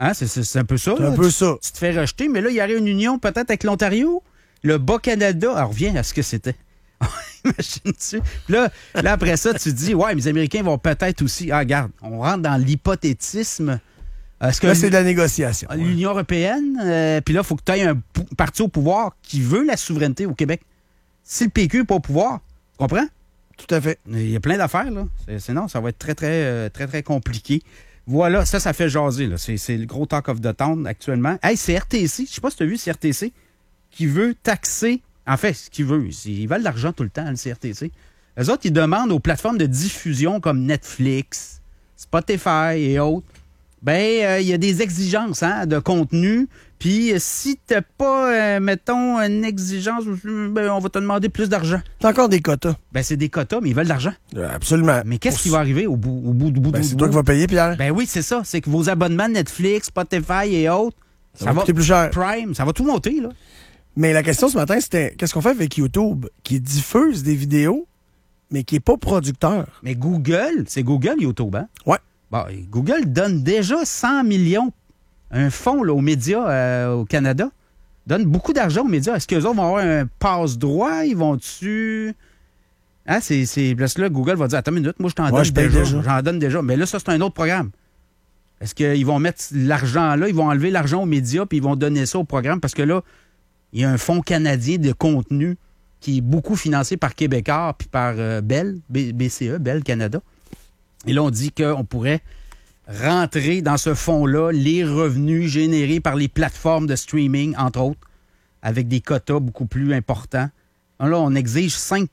Hein, c'est un peu ça. C'est un peu ça. Tu te fais rejeter, mais là, il y aurait une union peut-être avec l'Ontario. Le Bas-Canada, alors reviens à ce que c'était. Imagine-tu. Là, après ça, tu te dis, ouais, mais les Américains vont peut-être aussi... Ah, regarde, on rentre dans l'hypothétisme. Est-ce que là, c'est de la négociation. L'Union européenne, puis là, il faut que tu aies un parti au pouvoir qui veut la souveraineté au Québec. Si le PQ n'est pas au pouvoir, tu comprends? Tout à fait. Il y a plein d'affaires, là. Sinon, ça va être très, très, très, très compliqué. Voilà, ça fait jaser, là. C'est le gros talk of the town actuellement. Hey, c'est RTC. Je sais pas si tu as vu, c'est RTC qui veut taxer... En fait, ce qu'ils veulent, ils veulent de l'argent tout le temps, le CRTC. Eux autres, ils demandent aux plateformes de diffusion comme Netflix, Spotify et autres, il y a des exigences de contenu. Puis si t'as pas, mettons, une exigence, on va te demander plus d'argent. C'est encore des quotas. C'est des quotas, mais ils veulent de l'argent. Absolument. Mais qu'est-ce qui va arriver au bout c'est toi qui vas payer, Pierre. Oui, c'est ça. C'est que vos abonnements Netflix, Spotify et autres, ça va coûter plus cher. Prime, ça va tout monter, là. Mais la question ce matin, c'était qu'est-ce qu'on fait avec YouTube qui diffuse des vidéos, mais qui n'est pas producteur? Mais Google, c'est Google YouTube, hein? Ouais. Bon, Google donne déjà 100 millions, un fonds là, aux médias au Canada, donne beaucoup d'argent aux médias. Est-ce qu'eux autres vont avoir un passe-droit? Ils vont-tu... Hein, parce que là, Google va dire, attends une minute, moi je t'en donne déjà. J'en donne déjà. Mais là, ça, c'est un autre programme. Est-ce qu'ils vont mettre l'argent là, ils vont enlever l'argent aux médias, puis ils vont donner ça au programme? Parce que là, il y a un fonds canadien de contenu qui est beaucoup financé par Québécois puis par Bell, BCE, Bell Canada. Et là, on dit qu'on pourrait rentrer dans ce fonds-là les revenus générés par les plateformes de streaming, entre autres, avec des quotas beaucoup plus importants. Là, on exige 5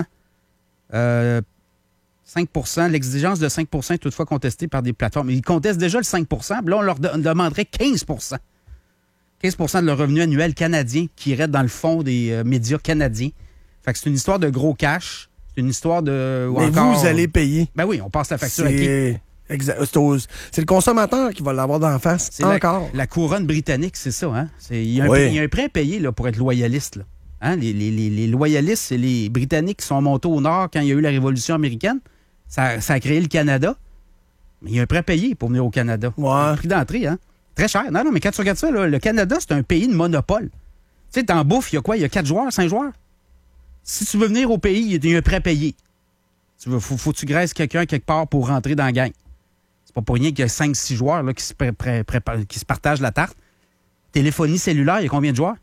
l'exigence de 5 est toutefois contestée par des plateformes. Ils contestent déjà le 5 là, on leur demanderait 15 15 de leur revenu annuel canadien qui irait dans le fond des médias canadiens. Fait que c'est une histoire de gros cash. C'est une histoire de... Mais encore... vous allez payer. Ben oui, on passe la facture à qui? Exact. C'est le consommateur qui va l'avoir d'en face. C'est encore. La couronne britannique, c'est ça. Hein? Il y a un prêt à payer là, pour être loyaliste. Là. Hein? Les loyalistes, c'est les Britanniques qui sont montés au nord quand il y a eu la Révolution américaine. Ça a créé le Canada. Mais il y a un prêt à payer pour venir au Canada. Ouais. Le prix d'entrée, hein? Très cher. Non, mais quand tu regardes ça, là, le Canada, c'est un pays de monopole. Tu sais, dans bouffe, il y a quoi? Il y a 4 joueurs, 5 joueurs. Si tu veux venir au pays, il y a un prêt payé. Faut que tu graisses quelqu'un quelque part pour rentrer dans la gang. C'est pas pour rien qu'il y a 5-6 joueurs là, qui se partagent la tarte. Téléphonie cellulaire, il y a combien de joueurs?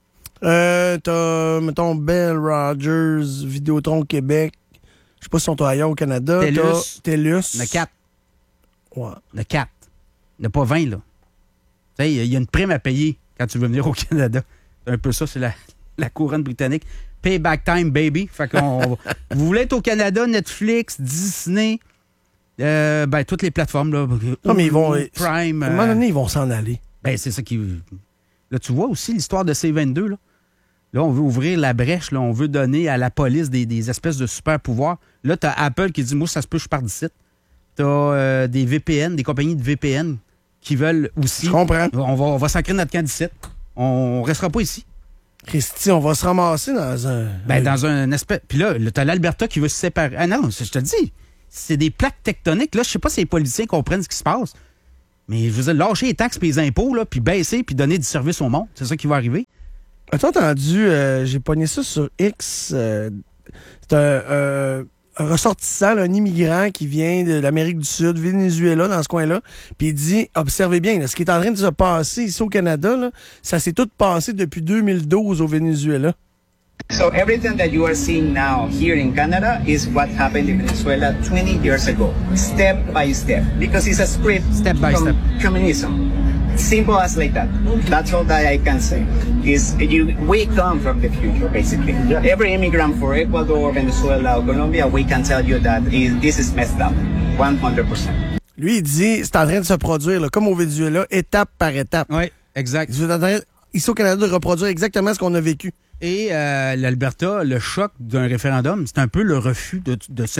T'as, mettons, Bell, Rogers, Vidéotron Québec. Je sais pas si sont ailleurs au Canada. TELUS. Il y en a 4. Ouais. Il y en a 4. Il n'y en a pas 20, là. Tu sais, il y a une prime à payer quand tu veux venir au Canada. C'est un peu ça, c'est la couronne britannique. Payback time, baby. Fait qu'on... Vous voulez être au Canada, Netflix, Disney, toutes les plateformes, là. Non, mais ils vont... Prime. À un moment donné, ils vont s'en aller. C'est ça qui... Là, tu vois aussi l'histoire de C22, là. Là, on veut ouvrir la brèche, là. On veut donner à la police des espèces de super pouvoirs. Là, t'as Apple qui dit, moi, ça se peut, je pars d'ici. T'as des VPN, des compagnies de VPN qui veulent aussi... Je comprends. On va s'ancrer notre camp d'ici. On restera pas ici. Christy, on va se ramasser dans un... dans un espèce... Puis là, t'as l'Alberta qui veut se séparer. Ah non, je te dis, c'est des plaques tectoniques. Là, je sais pas si les politiciens comprennent ce qui se passe. Mais je veux dire, lâcher les taxes et les impôts, là, puis baisser, puis donner du service au monde. C'est ça qui va arriver. As-tu entendu, j'ai pogné ça sur X, c'est un ressortissant, là, un immigrant qui vient de l'Amérique du Sud, Venezuela, dans ce coin-là, puis il dit, observez bien, là, ce qui est en train de se passer ici au Canada, là, ça s'est tout passé depuis 2012 au Venezuela. So everything that you are seeing now here in Canada is what happened in Venezuela 20 years ago, step by step, because it's a script step by from step. Communism. Simple as like that. That's all that I can say. We come from the future, basically. Every immigrant for Ecuador, Venezuela, or Colombia, we can tell you that this is messed up, 100%. Lui, il dit, c'est en train de se produire, là, comme au Venezuela, étape par étape. Oui, exact. Il est en train, ici au Canada, de reproduire exactement ce qu'on a vécu. Et l'Alberta, le choc d'un référendum, c'est un peu le refus de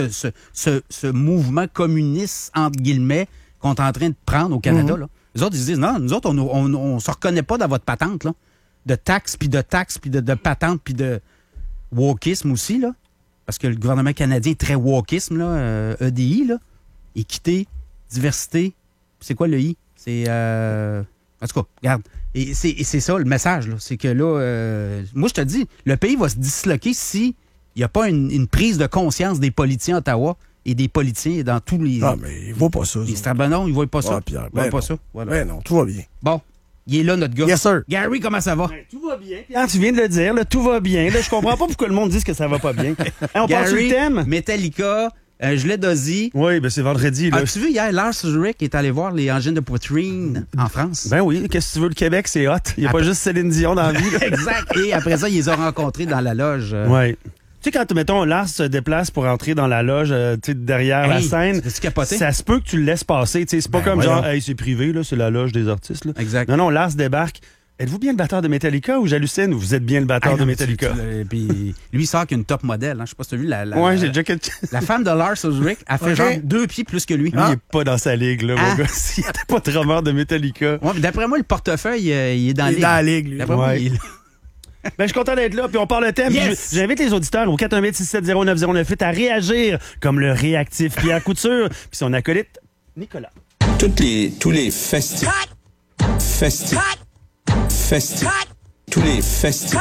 ce mouvement communiste, entre guillemets, qu'on est en train de prendre au Canada. Là. Les autres, ils se disent, non, nous autres, on se reconnaît pas dans votre patente, là. De taxes, puis de patentes, puis de wokisme aussi, là. Parce que le gouvernement canadien est très wokisme, là, EDI, là. Équité, diversité, c'est quoi le I? C'est... En tout cas, regarde. Et c'est ça, le message, là. C'est que là, moi, je te dis, le pays va se disloquer s'il n'y a pas une prise de conscience des politiciens à Ottawa et des politiciens dans tous les... Ah, mais il ne voit pas ça. Non, il ne voit pas ça. Pierre, il ne voit pas ça. Voilà. Ben non, tout va bien. Bon. Il est là, notre gars. Yes, sir. Gary, comment ça va? Ben, tout va bien. Pierre, tu viens de le dire, là, tout va bien. Là, je comprends pas pourquoi le monde dit que ça va pas bien. On parle sur le thème? Metallica, gilet d'Ozzy. Oui, ben c'est vendredi. Là. As-tu vu hier, Lars Ulrich est allé voir les engines de poitrine en France? Ben oui, qu'est-ce que tu veux, le Québec, c'est hot. Il n'y a pas juste Céline Dion dans la vie. Là. Exact. Et après ça, ils les ont rencontrés dans la loge. Oui. Tu sais, quand, mettons, Lars se déplace pour entrer dans la loge, derrière la scène, ça se peut que tu le laisses passer. C'est pas comme genre, hey, c'est privé, là, c'est la loge des artistes. Là. Exact. Non, Lars débarque. Êtes-vous bien le batteur de Metallica ou j'hallucine ou vous êtes bien le batteur de Metallica? Puis lui, il sort qu'une top modèle. Hein. Je sais pas si tu as vu ouais, j'ai déjà la femme de Lars Ulrich a fait genre 2 pieds plus que lui. Lui, il est pas dans sa ligue, là, mon gars. S'il n'était pas drummer de Metallica. Ouais, d'après moi, le portefeuille, il est dans la ligue. Il est dans la ligue, lui. D'après moi, il est... Ben, je suis content d'être là, puis on parle le thème. Yes! J'invite les auditeurs au 418-670-9098 à réagir comme le réactif Pierre Couture, puis son acolyte Nicolas. Tous les festifs. Tous les festifs.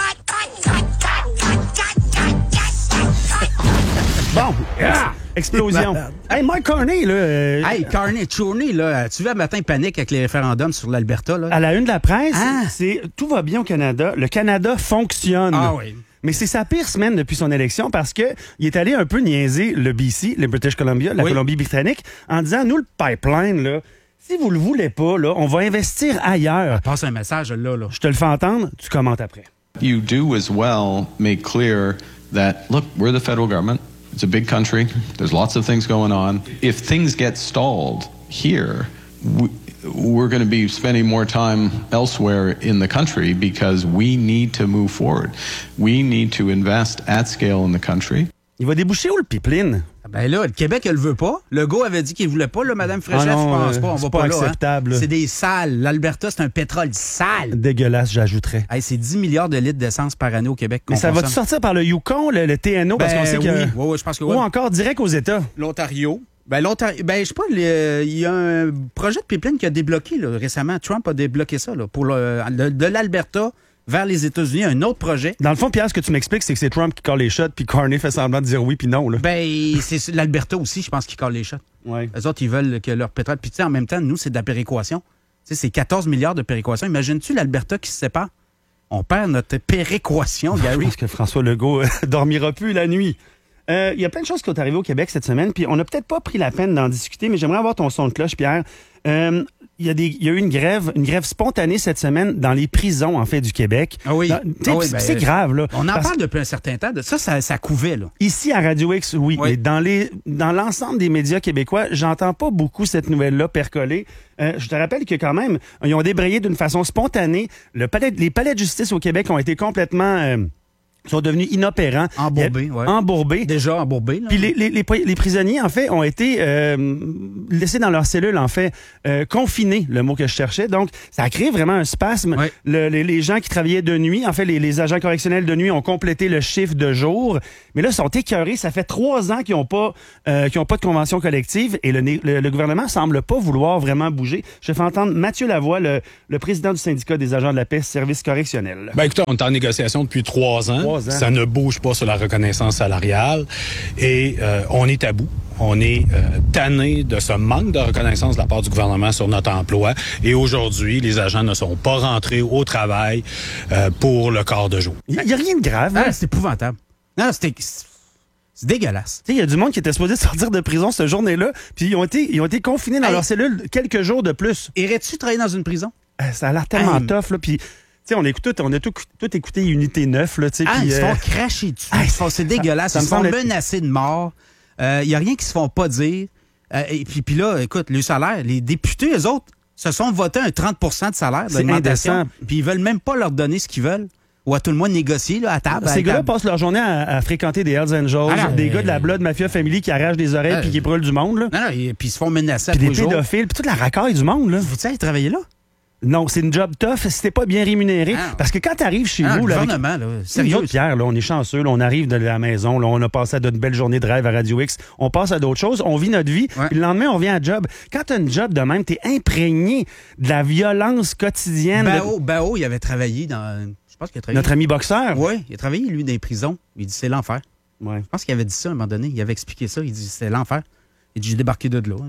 Bon, explosion. Hey, Mike Carney, là. Hey, Carney, Chourney, là. Tu vois, un matin, panique avec les référendums sur l'Alberta, là. À la une de la presse, c'est tout va bien au Canada. Le Canada fonctionne. Ah oui. Mais c'est sa pire semaine depuis son élection parce que il est allé un peu niaiser le BC, le British Columbia, la Colombie-Britannique, en disant, nous, le pipeline, là, si vous le voulez pas, là, on va investir ailleurs. Passe un message, là. Je te le fais entendre, tu commentes après. You do as well make clear that, look, we're the federal government. It's a big country. There's lots of things going on. If things get stalled here, we're going to be spending more time elsewhere in the country because we need to move forward. We need to invest at scale in the country. Il va déboucher où le pipeline? Ben là, le Québec, elle le veut pas. Legault avait dit qu'il voulait pas, là, Mme Fréchette, je pense pas. On va pas là. Acceptable. Hein. C'est des salles. L'Alberta, c'est un pétrole sale. Dégueulasse, j'ajouterais. Hey, c'est 10 milliards de litres d'essence par année au Québec. Mais ça va-tu sortir par le Yukon, le TNO? Parce qu'on sait que. Oui, je pense que oui. Ou encore direct aux États. L'Ontario. Je sais pas, il y a un projet de pipeline qui a débloqué là, récemment. Trump a débloqué ça là, pour de l'Alberta vers les États-Unis, un autre projet. Dans le fond, Pierre, ce que tu m'expliques, c'est que c'est Trump qui colle les shots, puis Carney fait semblant de dire oui puis non. Là. Ben, c'est l'Alberta aussi, je pense, qui colle les shots. Ouais. Eux autres, ils veulent que leur pétrole... Puis tu sais, en même temps, nous, c'est de la péréquation. Tu sais, c'est 14 milliards de péréquation. Imagines-tu l'Alberta qui se sépare? On perd notre péréquation, Gary. Je pense que François Legault dormira plus la nuit. Il y a plein de choses qui sont arrivées au Québec cette semaine, puis on n'a peut-être pas pris la peine d'en discuter, mais j'aimerais avoir ton son de cloche, Pierre. Il y a eu une grève spontanée cette semaine dans les prisons, en fait, du Québec. Ah oui. C'est grave, là. On en parle depuis un certain temps. Ça couvait, là. Ici, à Radio X, oui. Mais dans l'ensemble des médias québécois, j'entends pas beaucoup cette nouvelle-là percoler. Je te rappelle que quand même, ils ont débrayé d'une façon spontanée. Les palais de justice au Québec ont été complètement... sont devenus inopérants. Embourbés. Déjà embourbés. Là. Puis les prisonniers, en fait, ont été laissés dans leurs cellules, en fait, confinés, le mot que je cherchais. Donc, ça a créé vraiment un spasme. Ouais. Les gens qui travaillaient de nuit, en fait, les agents correctionnels de nuit ont complété le chiffre de jour. Mais là, ils sont écœurés. Ça fait 3 ans qu'ils n'ont pas de convention collective et le gouvernement semble pas vouloir vraiment bouger. Je fais entendre Mathieu Lavoie, le président du syndicat des agents de la paix service correctionnel. Ben écoutez, on est en négociation depuis 3 ans. Ça ne bouge pas sur la reconnaissance salariale et on est à bout. On est tanné de ce manque de reconnaissance de la part du gouvernement sur notre emploi. Et aujourd'hui, les agents ne sont pas rentrés au travail pour le quart de jour. Il n'y a rien de grave. C'est épouvantable. Non, c'est dégueulasse. Il y a du monde qui était supposé sortir de prison cette journée-là, puis ils ont été confinés dans leur cellule quelques jours de plus. Irais-tu travailler dans une prison? Ça a l'air tellement tough, là, puis... T'sais, on a tout écouté Unité 9. Là, ils se font cracher dessus. C'est dégueulasse. Ils se font menacer de mort. Il n'y a rien qui se font pas dire. Et puis là, écoute, le salaire, les députés, eux autres, se sont votés un 30 de salaire d'augmentation. Puis ils veulent même pas leur donner ce qu'ils veulent. Ou à tout le moins négocier là, à table. Ces gars-là passent leur journée à fréquenter des Hells Angels, des gars de la Blood Mafia Family qui arrachent des oreilles puis qui brûlent du monde. Là. Non, et puis ils se font menacer puis des pédophiles, puis toute la racaille du monde. Là. Vous-tu aller travailler là? Non, c'est une job tough si t'es pas bien rémunéré. Parce que quand t'arrives chez nous... Le là, gouvernement, là, sérieux. Nous, Pierre, là, on est chanceux. Là, on arrive de la maison. Là, on a passé à de belles journées de rêve à Radio X. On passe à d'autres choses. On vit notre vie. Puis le lendemain, on vient à job. Quand t'as une job de même, t'es imprégné de la violence quotidienne. Bao, il avait travaillé dans... Je pense qu'il a travaillé... Notre ami boxeur? Oui, il a travaillé, lui, dans les prisons. Il dit c'est l'enfer. Ouais. Je pense qu'il avait dit ça à un moment donné. Il avait expliqué ça. Il dit c'est l'enfer. Il dit j'ai débarqué de là.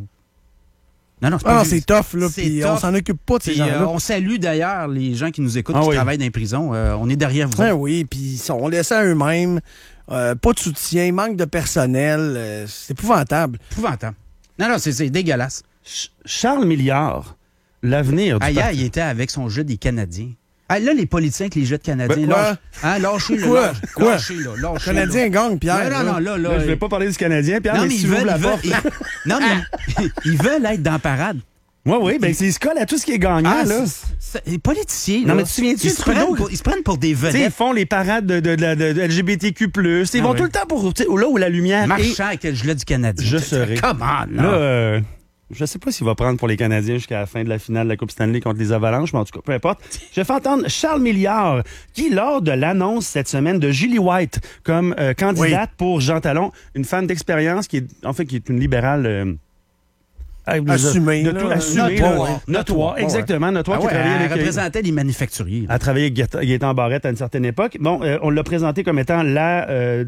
Non, c'est tough, là, puis on s'en occupe pas de ces gens-là. On salue d'ailleurs les gens qui nous écoutent, qui travaillent dans les prisons. On est derrière vous. Oui, puis ils sont laissés à eux-mêmes. Pas de soutien, manque de personnel. C'est épouvantable. Épouvantable. Non, c'est dégueulasse. Charles Milliard, l'avenir du Hier, il était avec son jeu des Canadiens. Ah, là, les politiciens avec les jeux de Canadiens, lâchez-le. Quoi? Lâchez-le. Le Canadien gagne, Pierre. Non, là. Je vais pas parler du Canadien, Pierre, mais si vous la porte... Non, mais ils veulent être dans la parade. Oui, ben ils se collent à tout ce qui est gagnant, là. Les politiciens, non, mais tu te souviens-tu, ils se prennent pour des vedettes. Ils font les parades de LGBTQ+. Ils vont tout le temps pour là où la lumière marchant avec le gilet du Canadien. Je serai. Come on, là. Je sais pas s'il va prendre pour les Canadiens jusqu'à la fin de la finale de la Coupe Stanley contre les Avalanches, mais en tout cas, peu importe. Je fais entendre Charles Milliard, qui, lors de l'annonce cette semaine de Julie White comme candidate pour Jean Talon, une femme d'expérience qui est une libérale... assumée. Notoire, exactement. Notoire qui travaillait avec... Elle représentait les manufacturiers. Elle travaillait avec Gaétan Barrette à une certaine époque. Bon, on l'a présenté comme étant la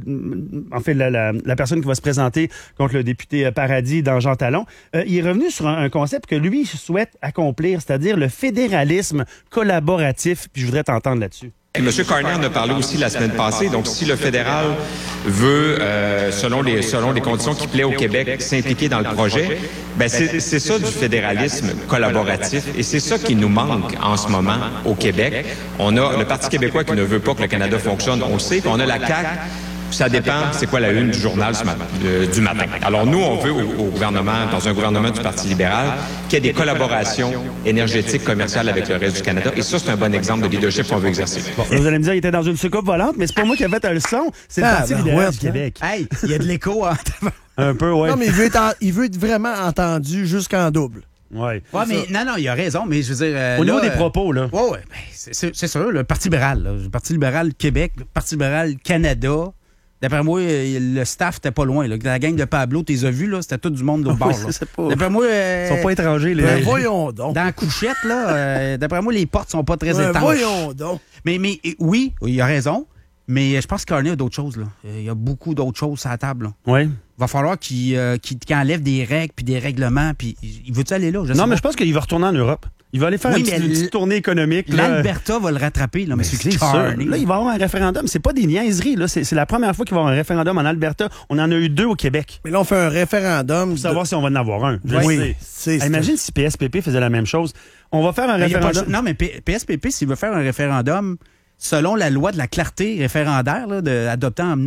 personne qui va se présenter contre le député Paradis dans Jean Talon. Il est revenu sur un concept que lui souhaite accomplir, c'est-à-dire le fédéralisme collaboratif. Puis je voudrais t'entendre là-dessus. M. Carner en a parlé aussi la semaine passée. Donc, si le fédéral veut, selon les conditions qui plaît au Québec, s'impliquer dans le projet, ben c'est ça du fédéralisme collaboratif. Et c'est ça qui nous manque en ce moment au Québec. On a le Parti québécois qui ne veut pas que le Canada fonctionne, on le sait. Puis on a la CAQ. Ça dépend, c'est quoi la une du journal du matin. Alors nous, on veut au gouvernement, dans un gouvernement du Parti libéral, qu'il y ait des collaborations énergétiques, commerciales avec le reste du Canada. Et ça, c'est un bon exemple de leadership qu'on veut exercer. Bon, vous allez me dire, il était dans une soucoupe volante, mais c'est pas moi qui ai fait le son, c'est le Parti libéral du Québec. Hey, il y a de l'écho. Un peu, ouais. Non, mais il veut être vraiment entendu jusqu'en double. Ouais, mais non, il a raison, mais je veux dire... au niveau des propos, là. Oui, c'est sûr, le Parti libéral, le Parti libéral Québec, le Parti libéral Canada... D'après moi, le staff était pas loin. Là. La gang de Pablo, tu les as vus, là, c'était tout du monde au bord. D'après moi... Ils sont pas étrangers, les... voyons donc. Dans la couchette, là, d'après moi, les portes sont pas très étanches. Voyons donc. Mais oui, il a raison, mais je pense qu'il y a d'autres choses. Là. Il y a beaucoup d'autres choses à la table. Oui. Il va falloir qu'il enlève des règles puis des règlements. Puis il veut-tu aller là? Non, mais je pense qu'il va retourner en Europe. Il va aller faire une petite tournée économique. L'Alberta va le rattraper, là, mais c'est sûr. Là, il va y avoir un référendum. C'est pas des niaiseries. Là. C'est la première fois qu'il va y avoir un référendum en Alberta. On en a eu 2 au Québec. Mais là, on fait un référendum. Pour savoir si on va en avoir un. Oui. Imagine si PSPP faisait la même chose. On va faire un référendum. Non, mais PSPP, s'il veut faire un référendum selon la loi de la clarté référendaire, là, adoptée en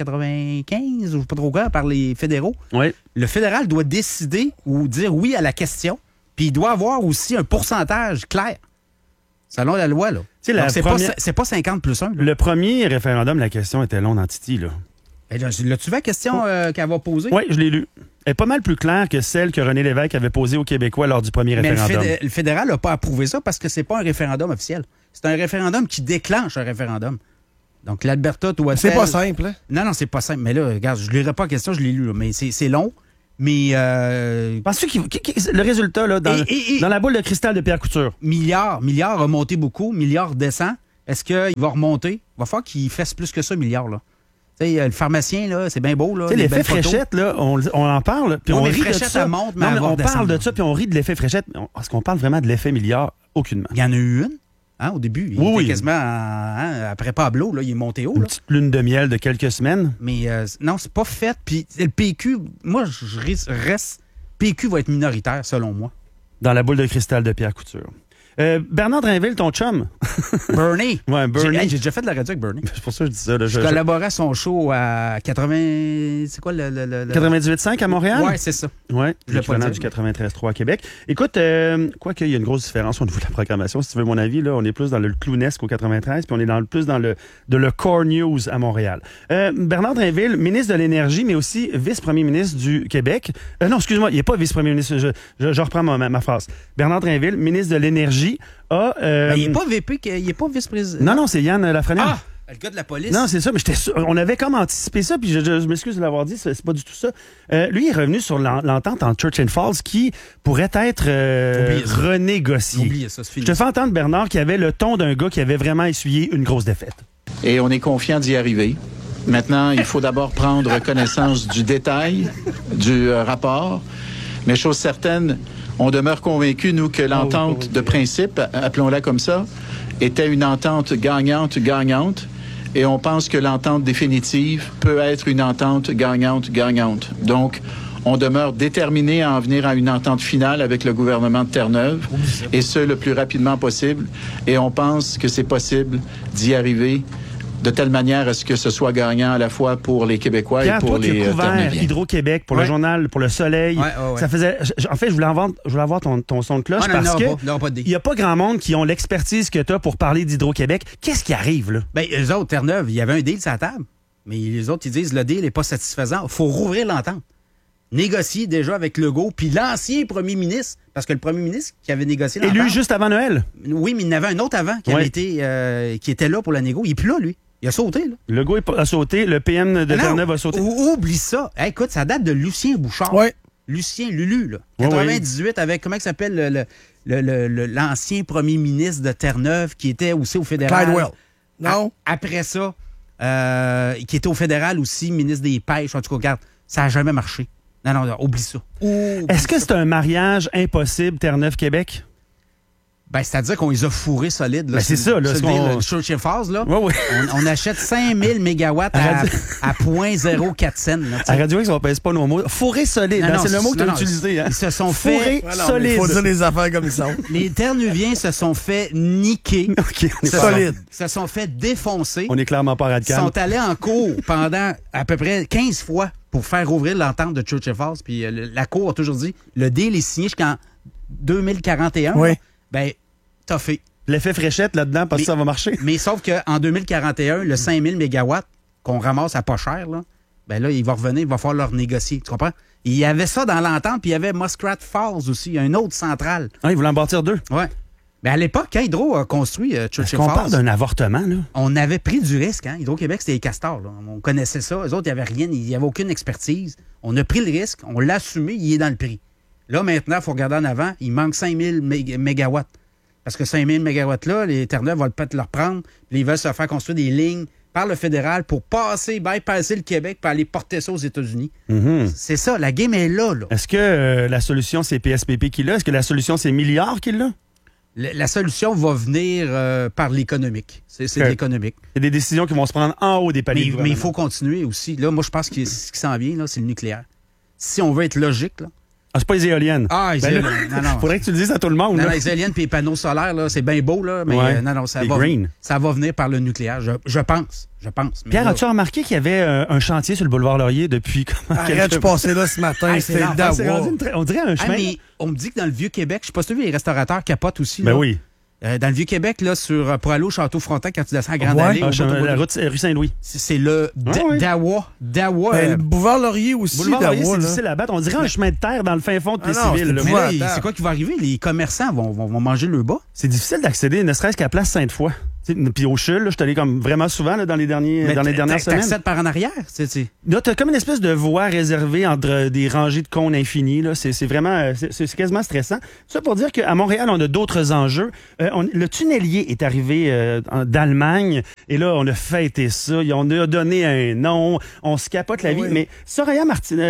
1995, ou pas trop quoi, par les fédéraux, le fédéral doit décider ou dire oui à la question. Puis il doit avoir aussi un pourcentage clair, selon la loi. Là. C'est pas 50 plus 1. Là. Le premier référendum, la question était longue dans Titi. Là. L'as-tu vu la question qu'elle va poser? Oui, je l'ai lu. Elle est pas mal plus claire que celle que René Lévesque avait posée aux Québécois lors du premier référendum. Le fédéral n'a pas approuvé ça parce que c'est pas un référendum officiel. C'est un référendum qui déclenche un référendum. Donc l'Alberta doit... C'est pas simple. Hein? Non, c'est pas simple. Mais là, regarde, je ne lirai pas la question, je l'ai lu. Là, mais c'est long. Mais penses-tu le résultat là, dans la boule de cristal de Pierre Couture? Milliard a monté beaucoup, Milliard descend. Est-ce qu'il va remonter? Il va falloir qu'il fasse plus que ça, Milliard. Là. Le pharmacien, là, c'est bien beau. Là, l'effet fréchette, là, on en parle. Puis on rit de ça. Monte, mais on parle de ça, puis on rit de l'effet fréchette. Est-ce qu'on parle vraiment de l'effet Milliard? Aucunement. Il y en a eu une. Au début, il était quasiment après Pablo, là, il est monté haut. Une petite lune de miel de quelques semaines. Mais non, c'est pas fait. Puis le PQ, moi, je reste. PQ va être minoritaire, selon moi. Dans la boule de cristal de Pierre Couture. Bernard Drinville, ton chum. Bernie. Ouais, Bernie. J'ai déjà fait de la radio avec Bernie. C'est pour ça que je dis ça. Là, je collaborais à son show à 80... C'est quoi le... 98.5 à Montréal? Ouais, c'est ça. Ouais, l'équivalent du 93.3 à Québec. Écoute, quoi qu'il y a une grosse différence au niveau de la programmation. Si tu veux mon avis, là, on est plus dans le clownesque au 93, puis on est plus dans le core news à Montréal. Bernard Drinville, ministre de l'Énergie, mais aussi vice-premier ministre du Québec. Non, excuse-moi, il n'est pas vice-premier ministre. Je reprends ma phrase. Bernard Drinville, ministre de l'Énergie Énergie a... il n'est pas VP, il n'est pas vice-président. Non, c'est Yann Lafrenière. Ah! Le gars de la police. Non, c'est ça, mais j'étais sûr. On avait comme anticipé ça, puis je m'excuse de l'avoir dit, c'est pas du tout ça. Lui, il est revenu sur l'entente en Church and Falls qui pourrait être renégociée. Oubliez ça, c'est fini. Je te fais entendre, Bernard, qui avait le ton d'un gars qui avait vraiment essuyé une grosse défaite. Et on est confiant d'y arriver. Maintenant, il faut d'abord prendre connaissance du détail du rapport. Mais chose certaine, on demeure convaincus, nous, que l'entente de principe, appelons-la comme ça, était une entente gagnante-gagnante. Et on pense que l'entente définitive peut être une entente gagnante-gagnante. Donc, on demeure déterminé à en venir à une entente finale avec le gouvernement de Terre-Neuve, et ce, le plus rapidement possible. Et on pense que c'est possible d'y arriver de telle manière à ce que ce soit gagnant à la fois pour les Québécois Pierre, et pour toi, les tu as couvert Terre-Neuviens. Hydro-Québec, pour le journal, pour le Soleil. Ça faisait... En fait, je voulais avoir ton son de cloche parce que il n'y a pas grand monde qui ont l'expertise que tu as pour parler d'Hydro-Québec. Qu'est-ce qui arrive, là? Bien, eux autres, Terre-Neuve, il y avait un deal sur la table. Mais les autres, ils disent le deal n'est pas satisfaisant. Il faut rouvrir l'entente. Négocier déjà avec Legault, puis l'ancien premier ministre, parce que le premier ministre qui avait négocié l'entente... Élu juste avant Noël. Oui, mais il y en avait un autre avant qui avait été, qui était là pour la négo. Il n'est plus là, lui. Il a sauté, là. Legault a sauté, le PM de Terre-Neuve a sauté. Oublie ça. Hey, écoute, ça date de Lucien Bouchard. Oui. Lucien Lulu, là. 98, avec, comment il s'appelle, l'ancien premier ministre de Terre-Neuve, qui était aussi au fédéral. Clydewell. Non. Après ça, qui était au fédéral aussi, ministre des Pêches. En tout cas, regarde, ça n'a jamais marché. Non, oublie ça. Est-ce que c'est un mariage impossible, Terre-Neuve-Québec? Ben, c'est-à-dire qu'on les a fourrés solides. Là, c'est ça. Là, le Church and Falls, là. On achète 5000 mégawatts à 0.04 cents. À Radio X, on ne pèse pas nos mots. Fourrés solides, c'est le mot que tu as utilisé. Hein? Ils se sont fait... Fourrés solides. Il faut dire les affaires comme ils sont. Les Terre-Neuviens se sont fait niquer. Solides. Se sont fait défoncer. On est clairement pas radical. Ils sont allés en cours pendant à peu près 15 fois pour faire ouvrir l'entente de Church and Falls. Puis la Cour a toujours dit, le deal est signé jusqu'en 2041. Oui. Ben, t'as fait. L'effet fréchette là-dedans, parce que ça va marcher. Mais sauf qu'en 2041, le 5000 mégawatts qu'on ramasse à pas cher, là, ben là, il va revenir, il va falloir leur négocier. Tu comprends? Il y avait ça dans l'entente, puis il y avait Muskrat Falls aussi, une autre centrale. Ah, ils voulaient en bâtir 2. Oui. Mais à l'époque, quand Hydro a construit Church and Falls... On parle d'un avortement, là. On avait pris du risque. Hein? Hydro-Québec, c'était les castors. Là. On connaissait ça. Eux autres, il n'y avait rien, il n'y avait aucune expertise. On a pris le risque, on l'a assumé, il est dans le prix. Là, maintenant, il faut regarder en avant, il manque 5000 mégawatts. Parce que 5000 mégawatts-là, les Terre-Neuve vont peut-être leur prendre, puis ils veulent se faire construire des lignes par le fédéral pour bypasser le Québec pour aller porter ça aux États-Unis. C'est ça, la game est là. Est-ce que la solution, c'est PSPP qui l'a? Est-ce que la solution, c'est Milliards qui l'a? La solution va venir par l'économique. C'est de l'économique. Il y a des décisions qui vont se prendre en haut des paliers. Mais il faut continuer aussi. Là, moi, je pense que ce qui s'en vient, là, c'est le nucléaire. Si on veut être logique, là. Ah, c'est pas les éoliennes. Ah, les éoliennes. Non. Faudrait que tu le dises à tout le monde. Non, les éoliennes et les panneaux solaires, là, c'est bien beau, là, mais non, ça va venir par le nucléaire. Je pense. Mais Pierre, là, as-tu remarqué qu'il y avait un chantier sur le boulevard Laurier depuis comment? Arrête, je passais là ce matin, c'était on dirait un chemin. Mais on me dit que dans le Vieux-Québec, je sais pas si tu as vu, les restaurateurs capotent aussi. Ben là. oui. Dans le Vieux-Québec, là, pour aller au Château-Frontenac, quand tu descends à Grande-Allée... la rue Saint-Louis. C'est le Dawa. Le boulevard Laurier aussi. Boulevard Laurier, c'est difficile à battre. On dirait un chemin de terre dans le fin fond de Plessisville. C'est quoi qui va arriver? Les commerçants vont manger le bas. C'est difficile d'accéder, ne serait-ce qu'à Place Sainte-Foy. Puis au CHUL, je suis allé comme vraiment souvent là, dans les dernières semaines. T'accèdes par en arrière. Là, t'as comme une espèce de voie réservée entre des rangées de cônes infinis. Là. C'est vraiment, c'est quasiment stressant. Ça pour dire qu'à Montréal, on a d'autres enjeux. Le tunnelier est arrivé d'Allemagne et là, on a fêté ça. On a donné un nom. On se capote la vie. Mais Soraya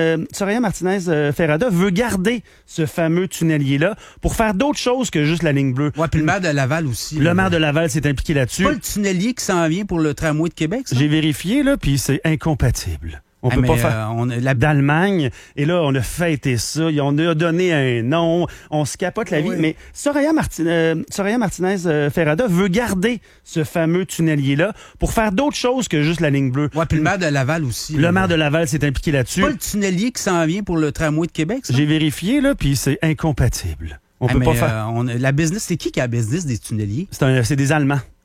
Martinez-Ferrada veut garder ce fameux tunnelier-là pour faire d'autres choses que juste la ligne bleue. Ouais, puis le maire de Laval aussi. Le maire de Laval s'est impliqué là-dessus. C'est pas le tunnelier qui s'en vient pour le tramway de Québec, ça? J'ai vérifié, là, puis c'est incompatible. On peut pas faire d'Allemagne. Et là, on a fêté ça. On a donné un nom. On se capote la vie. Mais Soraya Martinez-Ferrada veut garder ce fameux tunnelier-là pour faire d'autres choses que juste la ligne bleue. Ouais, puis le maire de Laval aussi. Le maire de Laval s'est impliqué là-dessus. C'est pas le tunnelier qui s'en vient pour le tramway de Québec, ça? J'ai vérifié, là, puis c'est incompatible. On peut pas faire... la business, c'est qui a la business des tunneliers? C'est des Allemands.